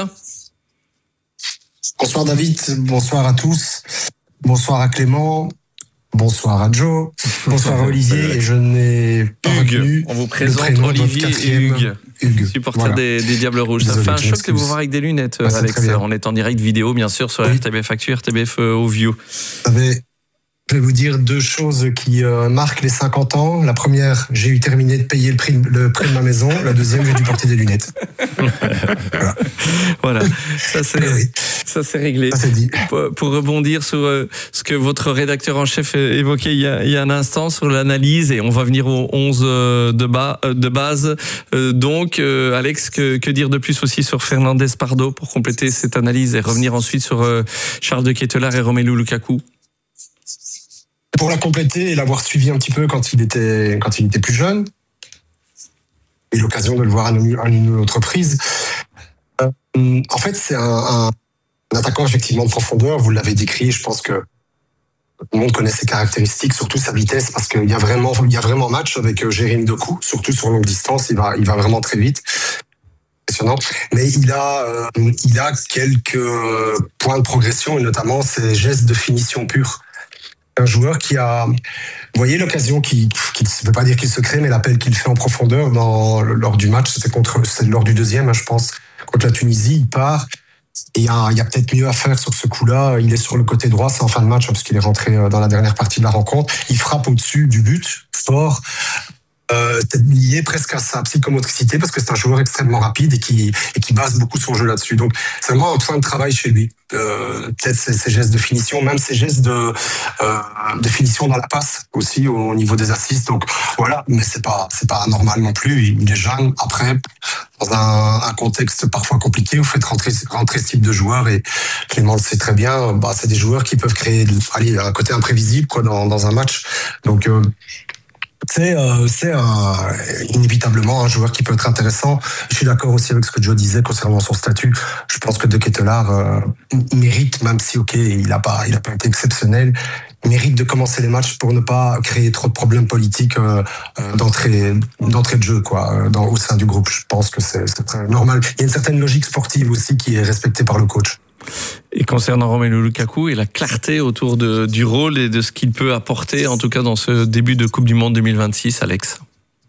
Bonsoir David, bonsoir à tous, bonsoir à Clément, bonsoir à Joe, bonsoir à Olivier, et je n'ai pas Hugues, retenu on vous présente le Olivier et Hugues, Hugues. supporter Voilà. des, des Diables Rouges. Désolé, ça fait un choc de vous excuse. voir avec des lunettes, Ah, Alex. On est en direct vidéo, bien sûr, sur oui. R T B F Actu, R T B F Ovio. Vous savez, je vais vous dire deux choses qui euh, marquent les cinquante ans. La première, j'ai eu terminé de payer le prix, le prix de ma maison. La deuxième, j'ai dû porter des lunettes. Voilà. Voilà, ça c'est, oui. ça c'est réglé. Ça c'est dit. Pour, pour rebondir sur euh, ce que votre rédacteur en chef évoquait il y a, il y a un instant sur l'analyse, et on va venir au onze de, bas, de base. Euh, donc, euh, Alex, que, que dire de plus aussi sur Fernandez Pardo pour compléter cette analyse et revenir ensuite sur euh, Charles de Ketelaere et Romelu Lukaku? Pour la compléter et l'avoir suivi un petit peu quand il était, quand il était plus jeune, et l'occasion de le voir à une autre prise. Euh, en fait, c'est un, un, un attaquant effectivement de profondeur. Vous l'avez décrit. Je pense que tout le monde connaît ses caractéristiques, surtout sa vitesse, parce qu'il y a vraiment, il y a vraiment match avec Jérémy Doku, surtout sur longue distance. Il va, il va vraiment très vite. impressionnant. Mais il a, euh, il a quelques points de progression, et notamment ses gestes de finition pure. Un joueur qui a, vous voyez l'occasion qui, qui ne veut pas dire qu'il se crée, mais l'appel qu'il fait en profondeur dans, lors du match, c'était contre, c'est lors du deuxième, hein, je pense, contre la Tunisie, il part. Et il y a, il y a peut-être mieux à faire sur ce coup-là. Il est sur le côté droit, c'est en fin de match, hein, parce qu'il est rentré dans la dernière partie de la rencontre. Il frappe au-dessus du but, fort. Euh, c'est lié presque à sa psychomotricité parce que c'est un joueur extrêmement rapide et qui, et qui base beaucoup son jeu là-dessus. Donc, c'est vraiment un point de travail chez lui. Euh, peut-être ses, ses gestes de finition, même ses gestes de, euh, de finition dans la passe aussi au niveau des assists. Donc, voilà. Mais c'est pas, c'est pas anormal non plus. Il est jeune. Après, dans un, un contexte parfois compliqué, vous faites rentrer, rentrer ce type de joueurs et Clément le sait très bien. Bah, c'est des joueurs qui peuvent créer, allez, un côté imprévisible, quoi, dans, dans un match. Donc, euh, C'est, euh, c'est un, inévitablement un joueur qui peut être intéressant. Je suis d'accord aussi avec ce que Joe disait concernant son statut. Je pense que De Ketelaar euh, mérite, même si ok, il n'a pas, il a pas été exceptionnel, mérite de commencer les matchs pour ne pas créer trop de problèmes politiques euh, d'entrée, d'entrée de jeu, quoi, dans, au sein du groupe. Je pense que c'est, c'est très normal. Il y a une certaine logique sportive aussi qui est respectée par le coach. Et concernant Romelu Lukaku et la clarté autour de, du rôle et de ce qu'il peut apporter, en tout cas dans ce début de Coupe du Monde deux mille vingt-six, Alex.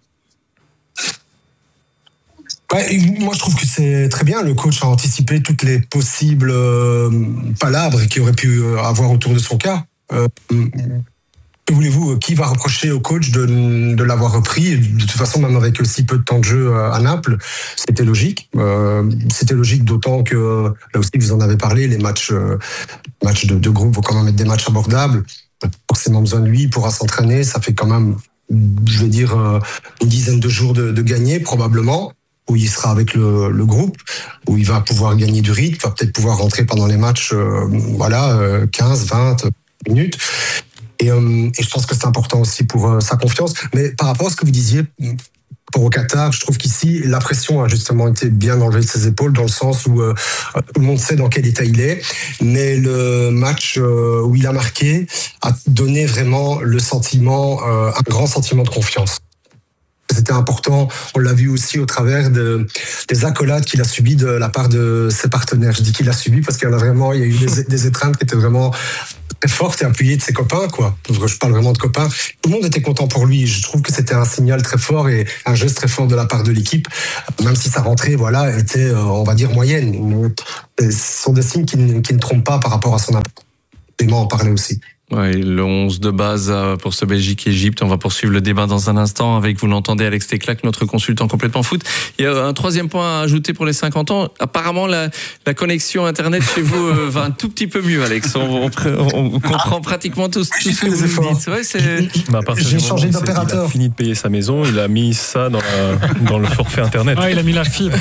Ouais, moi je trouve que c'est très bien. Le coach a anticipé toutes les possibles euh, palabres qu'il aurait pu avoir autour de son cas. Euh, Que voulez-vous, qui va reprocher au coach de, de l'avoir repris? De toute façon, même avec si peu de temps de jeu à Naples, c'était logique. Euh, c'était logique d'autant que, là aussi vous en avez parlé, les matchs, euh, matchs de, de groupe vont quand même être des matchs abordables. Forcément besoin de lui, il pourra s'entraîner. Ça fait quand même, je vais dire, une dizaine de jours de, de gagner, probablement, où il sera avec le, le groupe, où il va pouvoir gagner du rythme, va peut-être pouvoir rentrer pendant les matchs, euh, voilà, quinze, vingt minutes. Et, euh, et je pense que c'est important aussi pour euh, sa confiance. Mais par rapport à ce que vous disiez, pour au Qatar, je trouve qu'ici, la pression a justement été bien enlevée de ses épaules, dans le sens où euh, tout le monde sait dans quel état il est. Mais le match euh, où il a marqué a donné vraiment le sentiment, euh, un grand sentiment de confiance. C'était important, on l'a vu aussi au travers de, des accolades qu'il a subies de la part de ses partenaires. Je dis qu'il a subi parce qu'il y en a vraiment, il y a eu des, des étreintes qui étaient vraiment très fortes et appuyées de ses copains, quoi. Je parle vraiment de copains. Tout le monde était content pour lui. Je trouve que c'était un signal très fort et un geste très fort de la part de l'équipe, même si sa rentrée, voilà, était, on va dire, moyenne. Ce sont des signes qui ne, qui ne trompent pas par rapport à son impact. Clément en parlait aussi. Ouais, le onze de base pour ce Belgique-Égypte. On va poursuivre le débat dans un instant avec, vous l'entendez, Alex Teclac, notre consultant complètement foot. Il y a un troisième point à ajouter pour les cinquante ans. Apparemment, la, la connexion Internet chez vous va un tout petit peu mieux, Alex. On, on, on comprend pratiquement tout, tout ce que vous dites. Ouais, c'est... Bah, J'ai changé d'opérateur. Il a fini de payer sa maison, il a mis ça dans, la, dans le forfait Internet. Ah, il a mis la fibre.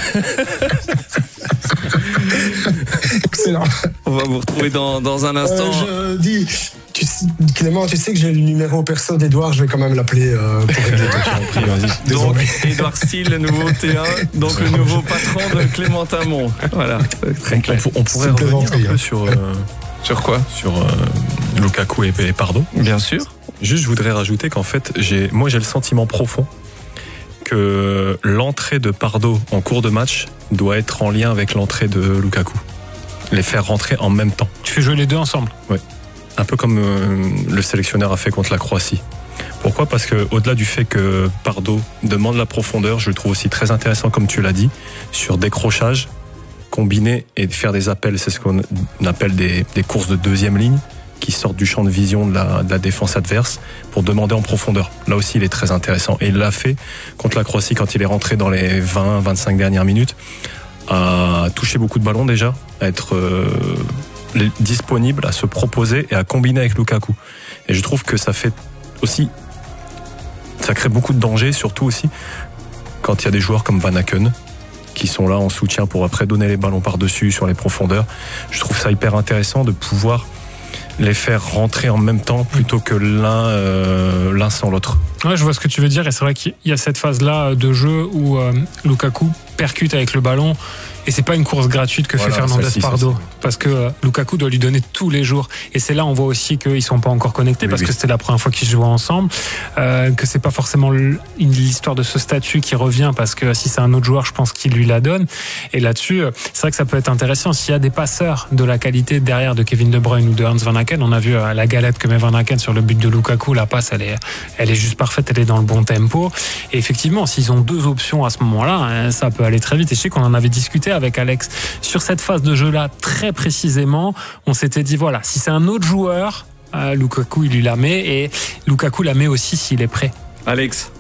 Excellent. On va vous retrouver dans, dans un instant. Euh, je dis... Tu, Clément, tu sais que j'ai le numéro perso d'Edouard, je vais quand même l'appeler euh, pour régler ta Donc, Edouard Steele, le nouveau T un, donc le nouveau patron de Clément Tamon. Voilà, très clair. On, on pourrait revenir un peu sur, euh, sur quoi Sur euh, Lukaku et, et Pardo. Bien sûr. Juste, je voudrais rajouter qu'en fait, j'ai, moi j'ai le sentiment profond que l'entrée de Pardo en cours de match doit être en lien avec l'entrée de Lukaku. Les faire rentrer en même temps. Tu fais jouer les deux ensemble? Oui. Un peu comme euh, le sélectionneur a fait contre la Croatie. Pourquoi ? Parce que au-delà du fait que Pardo demande la profondeur, je le trouve aussi très intéressant, comme tu l'as dit, sur décrochage, combiner et faire des appels, c'est ce qu'on appelle des, des courses de deuxième ligne, qui sortent du champ de vision de la, de la défense adverse pour demander en profondeur. Là aussi, il est très intéressant. Et il l'a fait contre la Croatie quand il est rentré dans les vingt à vingt-cinq dernières minutes, à toucher beaucoup de ballons déjà, à être... Euh, disponible, à se proposer et à combiner avec Lukaku. Et je trouve que ça fait aussi, ça crée beaucoup de danger, surtout aussi quand il y a des joueurs comme Van Aken qui sont là en soutien pour après donner les ballons par-dessus sur les profondeurs. Je trouve ça hyper intéressant de pouvoir les faire rentrer en même temps plutôt que l'un, euh, l'un sans l'autre. Ouais, je vois ce que tu veux dire, et c'est vrai qu'il y a cette phase-là de jeu où euh, Lukaku percute avec le ballon Et c'est pas une course gratuite que Voilà, fait Fernandez ça, si, Pardo, ça, parce que euh, Lukaku doit lui donner tous les jours. Et c'est là on voit aussi qu'ils sont pas encore connectés, Oui, parce oui. que c'était la première fois qu'ils jouaient ensemble, euh, que c'est pas forcément l'histoire de ce statut qui revient, parce que si c'est un autre joueur, je pense qu'il lui la donne. Et là-dessus, c'est vrai que ça peut être intéressant s'il y a des passeurs de la qualité derrière de Kevin De Bruyne ou de Hans Van Aken. On a vu la galette que met Van Aken sur le but de Lukaku. La passe, elle est, elle est juste parfaite, elle est dans le bon tempo. Et effectivement, s'ils ont deux options à ce moment-là, ça peut aller très vite. Et je sais qu'on en avait discuté avec Alex sur cette phase de jeu-là très précisément. On s'était dit voilà, si c'est un autre joueur, euh, Lukaku il lui la met, et Lukaku la met aussi s'il est prêt. Alex.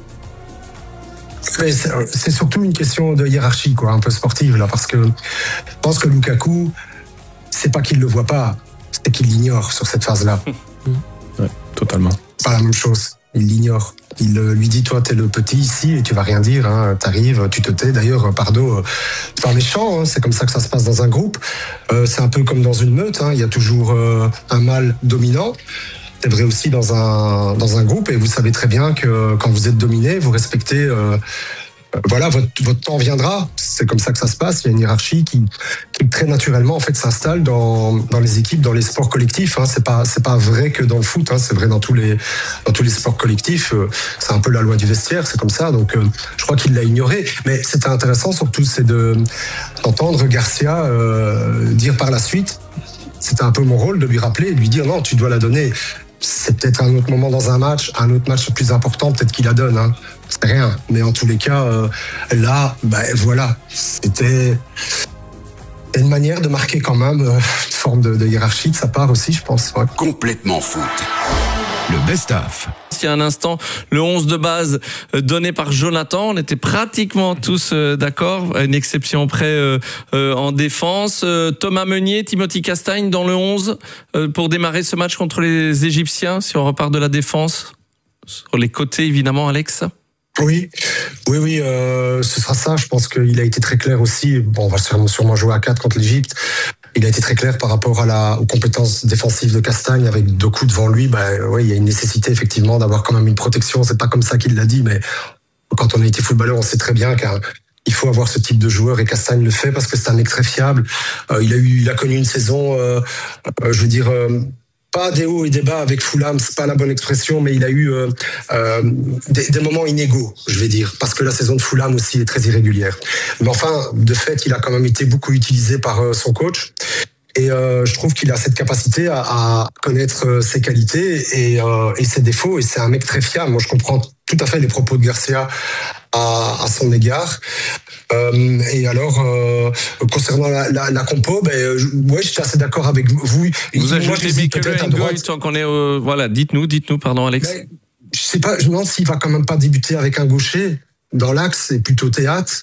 Mais c'est, c'est surtout une question de hiérarchie, quoi, un peu sportive là, parce que je pense que Lukaku, c'est pas qu'il le voit pas, c'est qu'il l'ignore sur cette phase-là. Ouais, totalement. C'est pas la même chose. Il l'ignore. Il lui dit, toi, t'es le petit ici et tu vas rien dire. Hein. T'arrives, tu te tais. D'ailleurs, Pardo, c'est pas méchant. Hein. C'est comme ça que ça se passe dans un groupe. Euh, c'est un peu comme dans une meute. Hein. Il y a toujours euh, un mâle dominant. C'est vrai aussi dans un dans un groupe. Et vous savez très bien que quand vous êtes dominé, vous respectez. Euh, Voilà, votre, votre temps viendra. C'est comme ça que ça se passe. Il y a une hiérarchie qui, qui très naturellement en fait s'installe dans, dans les équipes, dans les sports collectifs. Hein. C'est pas c'est pas vrai que dans le foot. Hein. C'est vrai dans tous les dans tous les sports collectifs. C'est un peu la loi du vestiaire. C'est comme ça. Donc, euh, je crois qu'il l'a ignoré. Mais c'était intéressant surtout, c'est de d'entendre Garcia euh, dire par la suite. C'était un peu mon rôle de lui rappeler et de lui dire non, tu dois la donner. C'est peut-être un autre moment dans un match, un autre match plus important, peut-être qu'il la donne. Hein. C'est rien. Mais en tous les cas, euh, là, ben voilà, c'était une manière de marquer quand même euh, une forme de, de hiérarchie de sa part aussi, je pense. Ouais. Complètement foot. Le best-of. Il y a un instant, le onze de base donné par Jonathan, on était pratiquement tous d'accord, à une exception près euh, euh, en défense. Euh, Thomas Meunier, Timothy Castagne dans le onze euh, pour démarrer ce match contre les Égyptiens, si on repart de la défense. Sur les côtés, évidemment, Alex. Oui, oui, oui, euh, ce sera ça. Je pense qu'il a été très clair aussi. Bon, on va sûrement jouer à quatre contre l'Égypte. Il a été très clair par rapport à la, aux compétences défensives de Castagne avec deux coups devant lui. Ben, ouais, il y a une nécessité effectivement d'avoir quand même une protection. C'est pas comme ça qu'il l'a dit, mais quand on a été footballeur, on sait très bien qu'il faut avoir ce type de joueur et Castagne le fait parce que c'est un mec très fiable. Euh, il a eu, il a connu une saison, euh, euh, je veux dire. Euh, Pas des hauts et des bas avec Fulham, c'est pas la bonne expression, mais il a eu euh, euh, des, des moments inégaux, je vais dire, parce que la saison de Fulham aussi est très irrégulière. Mais enfin, de fait, il a quand même été beaucoup utilisé par euh, son coach. Et euh, je trouve qu'il a cette capacité à, à connaître ses qualités et, euh, et ses défauts. Et c'est un mec très fiable. Moi, je comprends tout à fait les propos de Garcia à, à son égard. Euh, et alors, euh, concernant la, la, la compo, ben, je, ouais, j'étais assez d'accord avec vous. Vous ajoutez Mikele Ngoy, tant qu'on est, euh, voilà, dites-nous, dites-nous, pardon, Alex. Ben, je sais pas, je me demande s'il va quand même pas débuter avec un gaucher dans l'axe et plutôt Théâtre.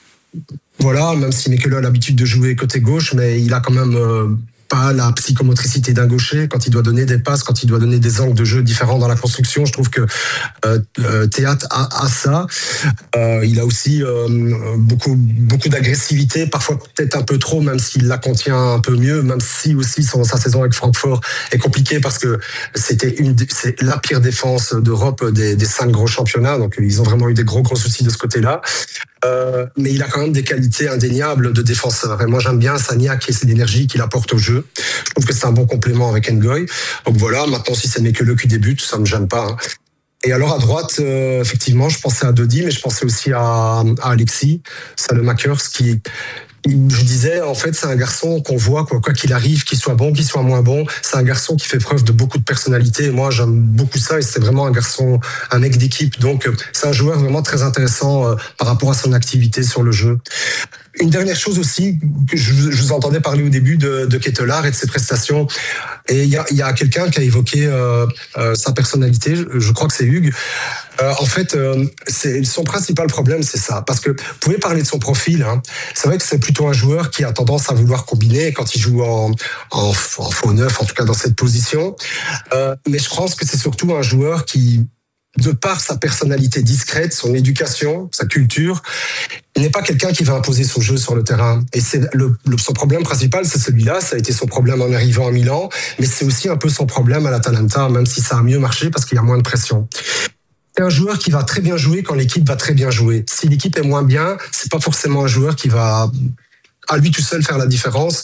Voilà, même si Mikele a l'habitude de jouer côté gauche, mais il a quand même euh, pas la psychomotricité d'un gaucher quand il doit donner des passes, quand il doit donner des angles de jeu différents dans la construction. Je trouve que euh, euh, Théâtre a, a ça. Euh, il a aussi euh, beaucoup beaucoup d'agressivité, parfois peut-être un peu trop, même s'il la contient un peu mieux, même si aussi son, sa saison avec Francfort est compliquée parce que c'était une, c'est la pire défense d'Europe des, des cinq gros championnats. Donc ils ont vraiment eu des gros gros soucis de ce côté-là. Euh, mais il a quand même des qualités indéniables de défenseur. Et moi, j'aime bien Sagnac et c'est l'énergie qu'il apporte au jeu. Je trouve que c'est un bon complément avec Ngoy. Donc voilà, maintenant, si c'est Mikele qui débute, ça me gêne pas. Hein. Et alors, à droite, euh, effectivement, je pensais à Dodi, mais je pensais aussi à, à Alexis Salemakers, qui, je disais, en fait, c'est un garçon qu'on voit, quoi, quoi qu'il arrive, qu'il soit bon, qu'il soit moins bon. C'est un garçon qui fait preuve de beaucoup de personnalité. Et moi, j'aime beaucoup ça. Et c'est vraiment un garçon, un mec d'équipe. Donc, c'est un joueur vraiment très intéressant euh, par rapport à son activité sur le jeu. Une dernière chose aussi, que je, je vous entendais parler au début de, de Ketelaar et de ses prestations. Et il y a, y a quelqu'un qui a évoqué euh, euh, sa personnalité. Je, je crois que c'est Hugues. Euh, en fait, euh, c'est son principal problème, c'est ça. Parce que vous pouvez parler de son profil. Hein. C'est vrai que c'est plutôt un joueur qui a tendance à vouloir combiner quand il joue en, en, en faux neuf, en tout cas dans cette position. Euh, mais je pense que c'est surtout un joueur qui, de par sa personnalité discrète, son éducation, sa culture, il n'est pas quelqu'un qui va imposer son jeu sur le terrain. Et c'est le, le, son problème principal, c'est celui-là. Ça a été son problème en arrivant à Milan, mais c'est aussi un peu son problème à l'Atalanta, même si ça a mieux marché parce qu'il y a moins de pression. C'est un joueur qui va très bien jouer quand l'équipe va très bien jouer. Si l'équipe est moins bien, c'est pas forcément un joueur qui va à lui tout seul faire la différence.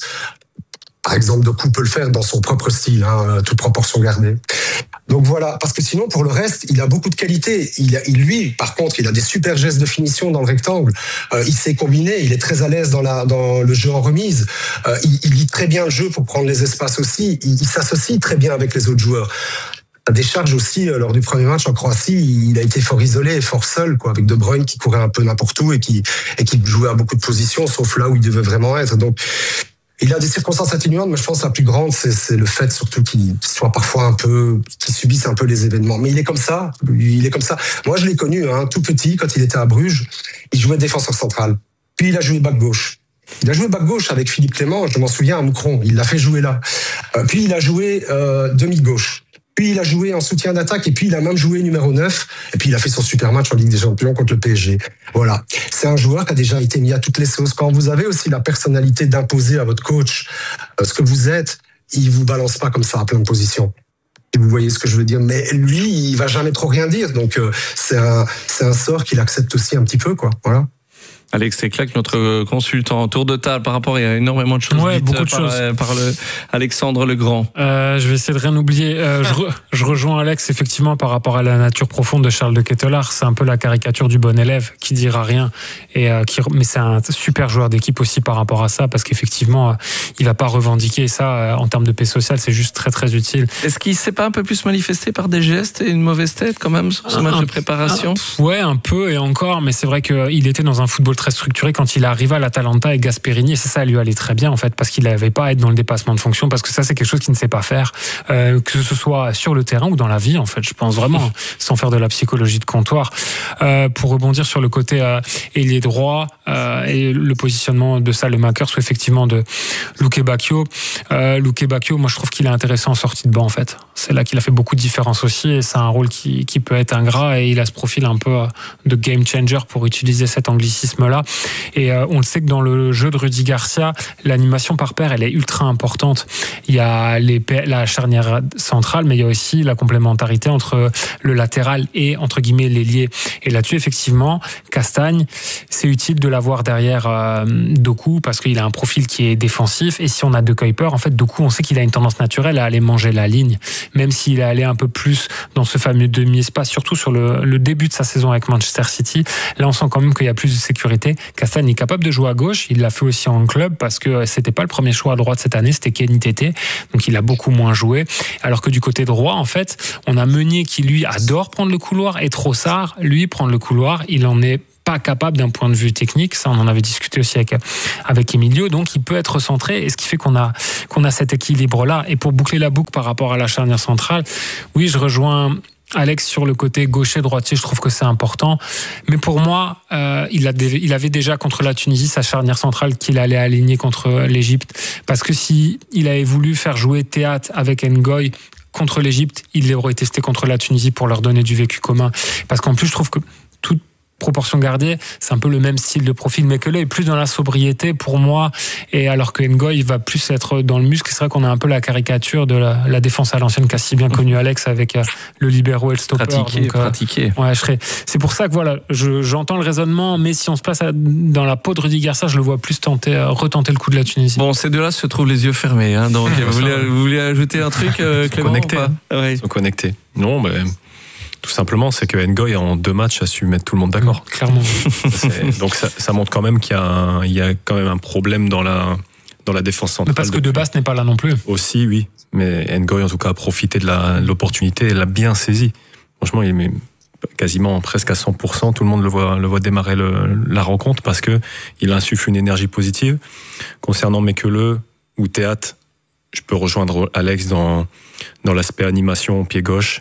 Par exemple, Doku peut le faire dans son propre style, hein, toute proportion gardée. Donc voilà, parce que sinon, pour le reste, il a beaucoup de qualités. Il, a, il lui, par contre, il a des super gestes de finition dans le rectangle. Euh, il sait combiner, il est très à l'aise dans, la, dans le jeu en remise. Euh, il, il lit très bien le jeu pour prendre les espaces aussi. Il, il s'associe très bien avec les autres joueurs. À décharge aussi, euh, lors du premier match en Croatie, il a été fort isolé et fort seul, quoi, avec De Bruyne qui courait un peu n'importe où et qui, et qui jouait à beaucoup de positions, sauf là où il devait vraiment être. Donc, il a des circonstances atténuantes, mais je pense que la plus grande, c'est, c'est le fait surtout qu'il soit parfois un peu, qu'il subisse un peu les événements. Mais il est comme ça, il est comme ça. Moi, je l'ai connu, hein, tout petit, quand il était à Bruges, il jouait défenseur central. Puis il a joué back gauche. Il a joué back gauche avec Philippe Clément, je m'en souviens, à Moucron. Il l'a fait jouer là. Euh, puis il a joué euh, demi-gauche. Puis il a joué en soutien d'attaque et puis il a même joué numéro neuf. Et puis il a fait son super match en Ligue des Champions contre le P S G. Voilà. C'est un joueur qui a déjà été mis à toutes les sauces. Quand vous avez aussi la personnalité d'imposer à votre coach euh, ce que vous êtes, il vous balance pas comme ça à plein de positions. Et vous voyez ce que je veux dire. Mais lui, il va jamais trop rien dire. Donc euh, c'est un, c'est un sort qu'il accepte aussi un petit peu, quoi. Voilà. Alex Leclerc, notre consultant en tour de table par rapport, il y a énormément de choses ouais, dites beaucoup de par, choses. par le Alexandre Legrand. Euh, je vais essayer de rien oublier. Euh, je, re, je rejoins Alex effectivement par rapport à la nature profonde de Charles de Ketelaar. C'est un peu la caricature du bon élève qui dira rien. Et euh, qui, mais c'est un super joueur d'équipe aussi par rapport à ça, parce qu'effectivement, euh, il va pas revendiquer ça euh, en termes de paix sociale. C'est juste très très utile. Est-ce qu'il s'est pas un peu plus manifesté par des gestes et une mauvaise tête quand même sur ce match un, de préparation? un, Ouais, un peu et encore. Mais c'est vrai qu'il était dans un football très structuré quand il arriva à l'Atalanta et Gasperini, et c'est ça, lui allait très bien en fait, parce qu'il n'avait pas à être dans le dépassement de fonction, parce que ça c'est quelque chose qu'il ne sait pas faire, euh, que ce soit sur le terrain ou dans la vie en fait, je pense vraiment, sans faire de la psychologie de comptoir. Euh, pour rebondir sur le côté euh, ailier droit euh, et le positionnement de Salemaker, ou effectivement de Luke Bacchio. Euh, Luke Bacchio, moi je trouve qu'il est intéressant en sortie de banc en fait. C'est là qu'il a fait beaucoup de différence aussi, et c'est un rôle qui, qui peut être ingrat, et il a ce profil un peu de game changer pour utiliser cet anglicisme là. Et euh, on le sait que dans le jeu de Rudy Garcia, l'animation par paire, elle est ultra importante. Il y a les, la charnière centrale, mais il y a aussi la complémentarité entre le latéral et, entre guillemets, l'ailier. Et là-dessus, effectivement, Castagne, c'est utile de l'avoir derrière euh, Doku, parce qu'il a un profil qui est défensif. Et si on a De Kuyper, en fait, Doku, on sait qu'il a une tendance naturelle à aller manger la ligne, même s'il est allé un peu plus dans ce fameux demi-espace, surtout sur le, le début de sa saison avec Manchester City. Là, on sent quand même qu'il y a plus de sécurité. Castagne est capable de jouer à gauche, il l'a fait aussi en club, parce que c'était pas le premier choix à droite cette année, c'était Kenny Tété, donc il a beaucoup moins joué. Alors que du côté droit, en fait, on a Meunier qui lui adore prendre le couloir, et Trossard, lui, prendre le couloir, il en est pas capable d'un point de vue technique, ça on en avait discuté aussi avec, avec Emilio, donc il peut être centré, et ce qui fait qu'on a, qu'on a cet équilibre-là. Et pour boucler la boucle par rapport à la charnière centrale, oui, je rejoins Alex sur le côté gaucher droitier, je trouve que c'est important, mais pour moi euh, il, a dé- il avait déjà contre la Tunisie sa charnière centrale qu'il allait aligner contre l'Égypte, parce que si il avait voulu faire jouer Théâtre avec Ngoy contre l'Égypte, il l'aurait testé contre la Tunisie pour leur donner du vécu commun, parce qu'en plus je trouve que toute proportion gardée, c'est un peu le même style de profil, mais que là est plus dans la sobriété pour moi, et alors que Ngoy va plus être dans le muscle. C'est vrai qu'on a un peu la caricature de la, la défense à l'ancienne qu'a si bien connu Alex avec le libéro et le stopper. Pratiqué, donc, pratiqué. Euh, ouais, je serais, c'est pour ça que voilà, je, j'entends le raisonnement, mais si on se place à, dans la peau de Rudy Garcia, je le vois plus tenter, retenter le coup de la Tunisie. Bon, ces deux-là se trouvent les yeux fermés, hein, donc vous, voulez, vous voulez ajouter un truc, euh, Clément? Connectés. Ouais. Ils sont connectés. Non, mais tout simplement, c'est que Ngoy, en deux matchs, a su mettre tout le monde d'accord. Mmh, clairement. C'est, donc ça, ça montre quand même qu'il y a, un, il y a quand même un problème dans la, dans la défense centrale. Mais parce que Debasse n'est pas là non plus. Aussi, oui. Mais Ngoy, en tout cas, a profité de, la, de l'opportunité et l'a bien saisi. Franchement, il est quasiment presque à cent pour cent. Tout le monde le voit, le voit démarrer le, la rencontre, parce que il insuffle une énergie positive. Concernant Mekele ou Théâtre, je peux rejoindre Alex dans, dans l'aspect animation pied gauche,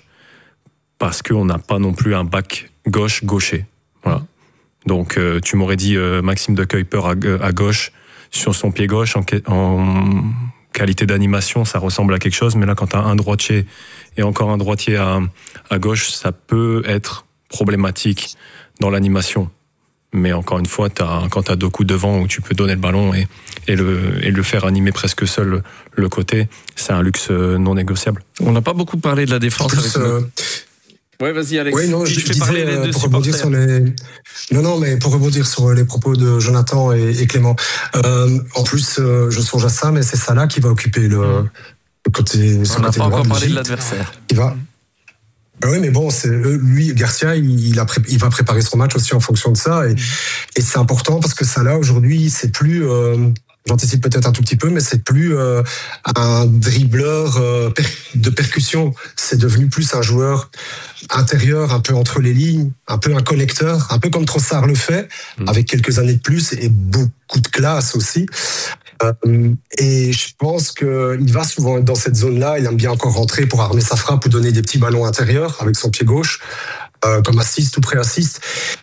parce qu'on n'a pas non plus un back gauche-gaucher. Voilà. Donc, euh, tu m'aurais dit euh, Maxime de Kuyper à, à gauche, sur son pied gauche, en, en qualité d'animation, ça ressemble à quelque chose, mais là, quand tu as un droitier et encore un droitier à, à gauche, ça peut être problématique dans l'animation. Mais encore une fois, t'as, quand tu as deux coups devant où tu peux donner le ballon et, et, le, et le faire animer presque seul le, le côté, c'est un luxe non négociable. On n'a pas beaucoup parlé de la défense plus, avec euh, Ouais, vas-y, Alex. Oui, non, je, je je fais disais, parler les deux pour supporters. rebondir sur les... Non, non, mais pour rebondir sur les propos de Jonathan et, et Clément. Euh, en plus, euh, je songe à ça, mais c'est Salah qui va occuper le, le côté. On n'a pas encore parlé de l'Égypte. l'adversaire. Il va. Ah oui, mais bon, c'est lui, Garcia, il, il, a pré... il va préparer son match aussi en fonction de ça, et, et c'est important parce que Salah aujourd'hui, c'est plus. Euh, J'anticipe peut-être un tout petit peu, mais c'est plus euh, un dribbleur euh, per- de percussion. C'est devenu plus un joueur intérieur, un peu entre les lignes, un peu un connecteur, un peu comme Trossard le fait, mmh. avec quelques années de plus et beaucoup de classe aussi. Euh, et je pense qu'il va souvent être dans cette zone-là. Il aime bien encore rentrer pour armer sa frappe ou donner des petits ballons intérieurs avec son pied gauche, euh, comme assist ou pré-assist.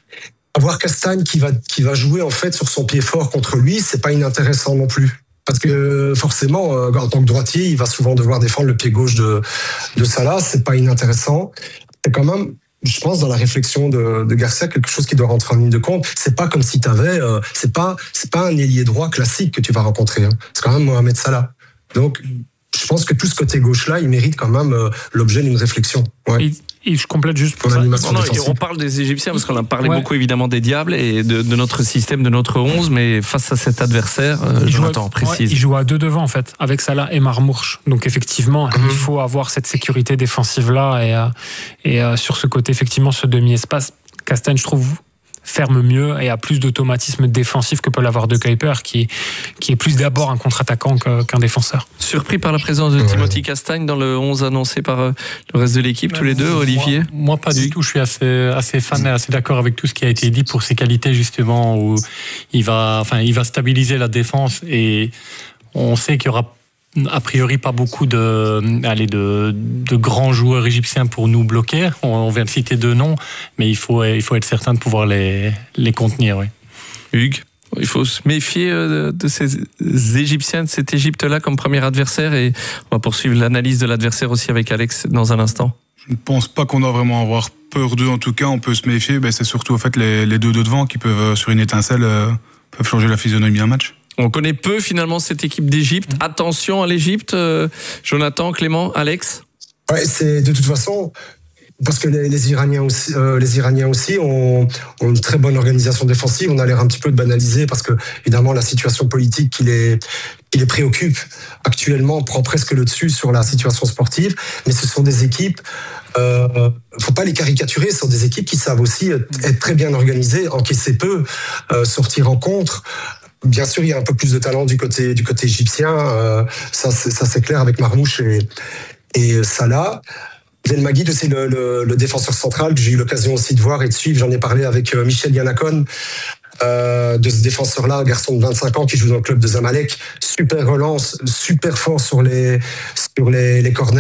Avoir Castagne qui va qui va jouer en fait sur son pied fort contre lui, c'est pas inintéressant non plus. Parce que forcément, en tant que droitier, il va souvent devoir défendre le pied gauche de de Salah. C'est pas inintéressant. C'est quand même, je pense, dans la réflexion de, de Garcia, quelque chose qui doit rentrer en ligne de compte. C'est pas comme si t'avais, euh, c'est pas c'est pas un ailier droit classique que tu vas rencontrer. Hein. C'est quand même Mohamed Salah. Donc, je pense que tout ce côté gauche-là, il mérite quand même euh, l'objet d'une réflexion. Ouais. Et, et je complète juste pour ça. ça. Non, non, on parle des Égyptiens parce qu'on a parlé ouais. beaucoup évidemment des Diables et de, de notre système, de notre onze, mais face à cet adversaire, euh, Jonathan, à, précise. Ouais, il joue à deux devant en fait, avec Salah et Marmourch. Donc effectivement, mmh. il faut avoir cette sécurité défensive-là et, euh, et euh, sur ce côté, effectivement, ce demi-espace, Castagne, je trouve, ferme mieux et a plus d'automatisme défensif que peut l'avoir De Kuyper, qui, qui est plus d'abord un contre-attaquant qu'un défenseur. Surpris par la présence de ouais. Timothy Castagne dans le onze annoncé par le reste de l'équipe, tous les deux, Olivier? Moi, moi pas du tout, je suis assez, assez fan et assez d'accord avec tout ce qui a été dit pour ses qualités justement, où il va, enfin, il va stabiliser la défense et on sait qu'il y aura a priori pas beaucoup de, allez, de, de grands joueurs égyptiens pour nous bloquer. On, on vient de citer deux noms, mais il faut, il faut être certain de pouvoir les, les contenir. Oui. Hugues, il faut se méfier de, de ces Égyptiens, de cette Égypte-là comme premier adversaire, et on va poursuivre l'analyse de l'adversaire aussi avec Alex dans un instant. Je ne pense pas qu'on doit vraiment avoir peur d'eux. En tout cas, on peut se méfier. Ben, c'est surtout en fait les, les deux de devant qui peuvent, sur une étincelle, euh, peuvent changer la physionomie d'un match. On connaît peu finalement cette équipe d'Égypte. Attention à l'Égypte, euh, Jonathan, Clément, Alex. Ouais, c'est de toute façon parce que les, les Iraniens aussi, euh, les Iraniens aussi ont, ont une très bonne organisation défensive. On a l'air un petit peu de banaliser parce que évidemment la situation politique qui les qui les préoccupe actuellement prend presque le dessus sur la situation sportive. Mais ce sont des équipes. Euh, faut pas les caricaturer. Ce sont des équipes qui savent aussi être très bien organisées, encaisser peu, euh, sortir en contre. Bien sûr, il y a un peu plus de talent du côté du côté égyptien, euh, ça, c'est, ça c'est clair avec Marmouche et, et Salah. Belmagui, c'est le, le, le défenseur central que j'ai eu l'occasion aussi de voir et de suivre. J'en ai parlé avec Michel Yanakon, euh, de ce défenseur-là, garçon de vingt-cinq ans qui joue dans le club de Zamalek. Super relance, super fort sur les sur les, les corners.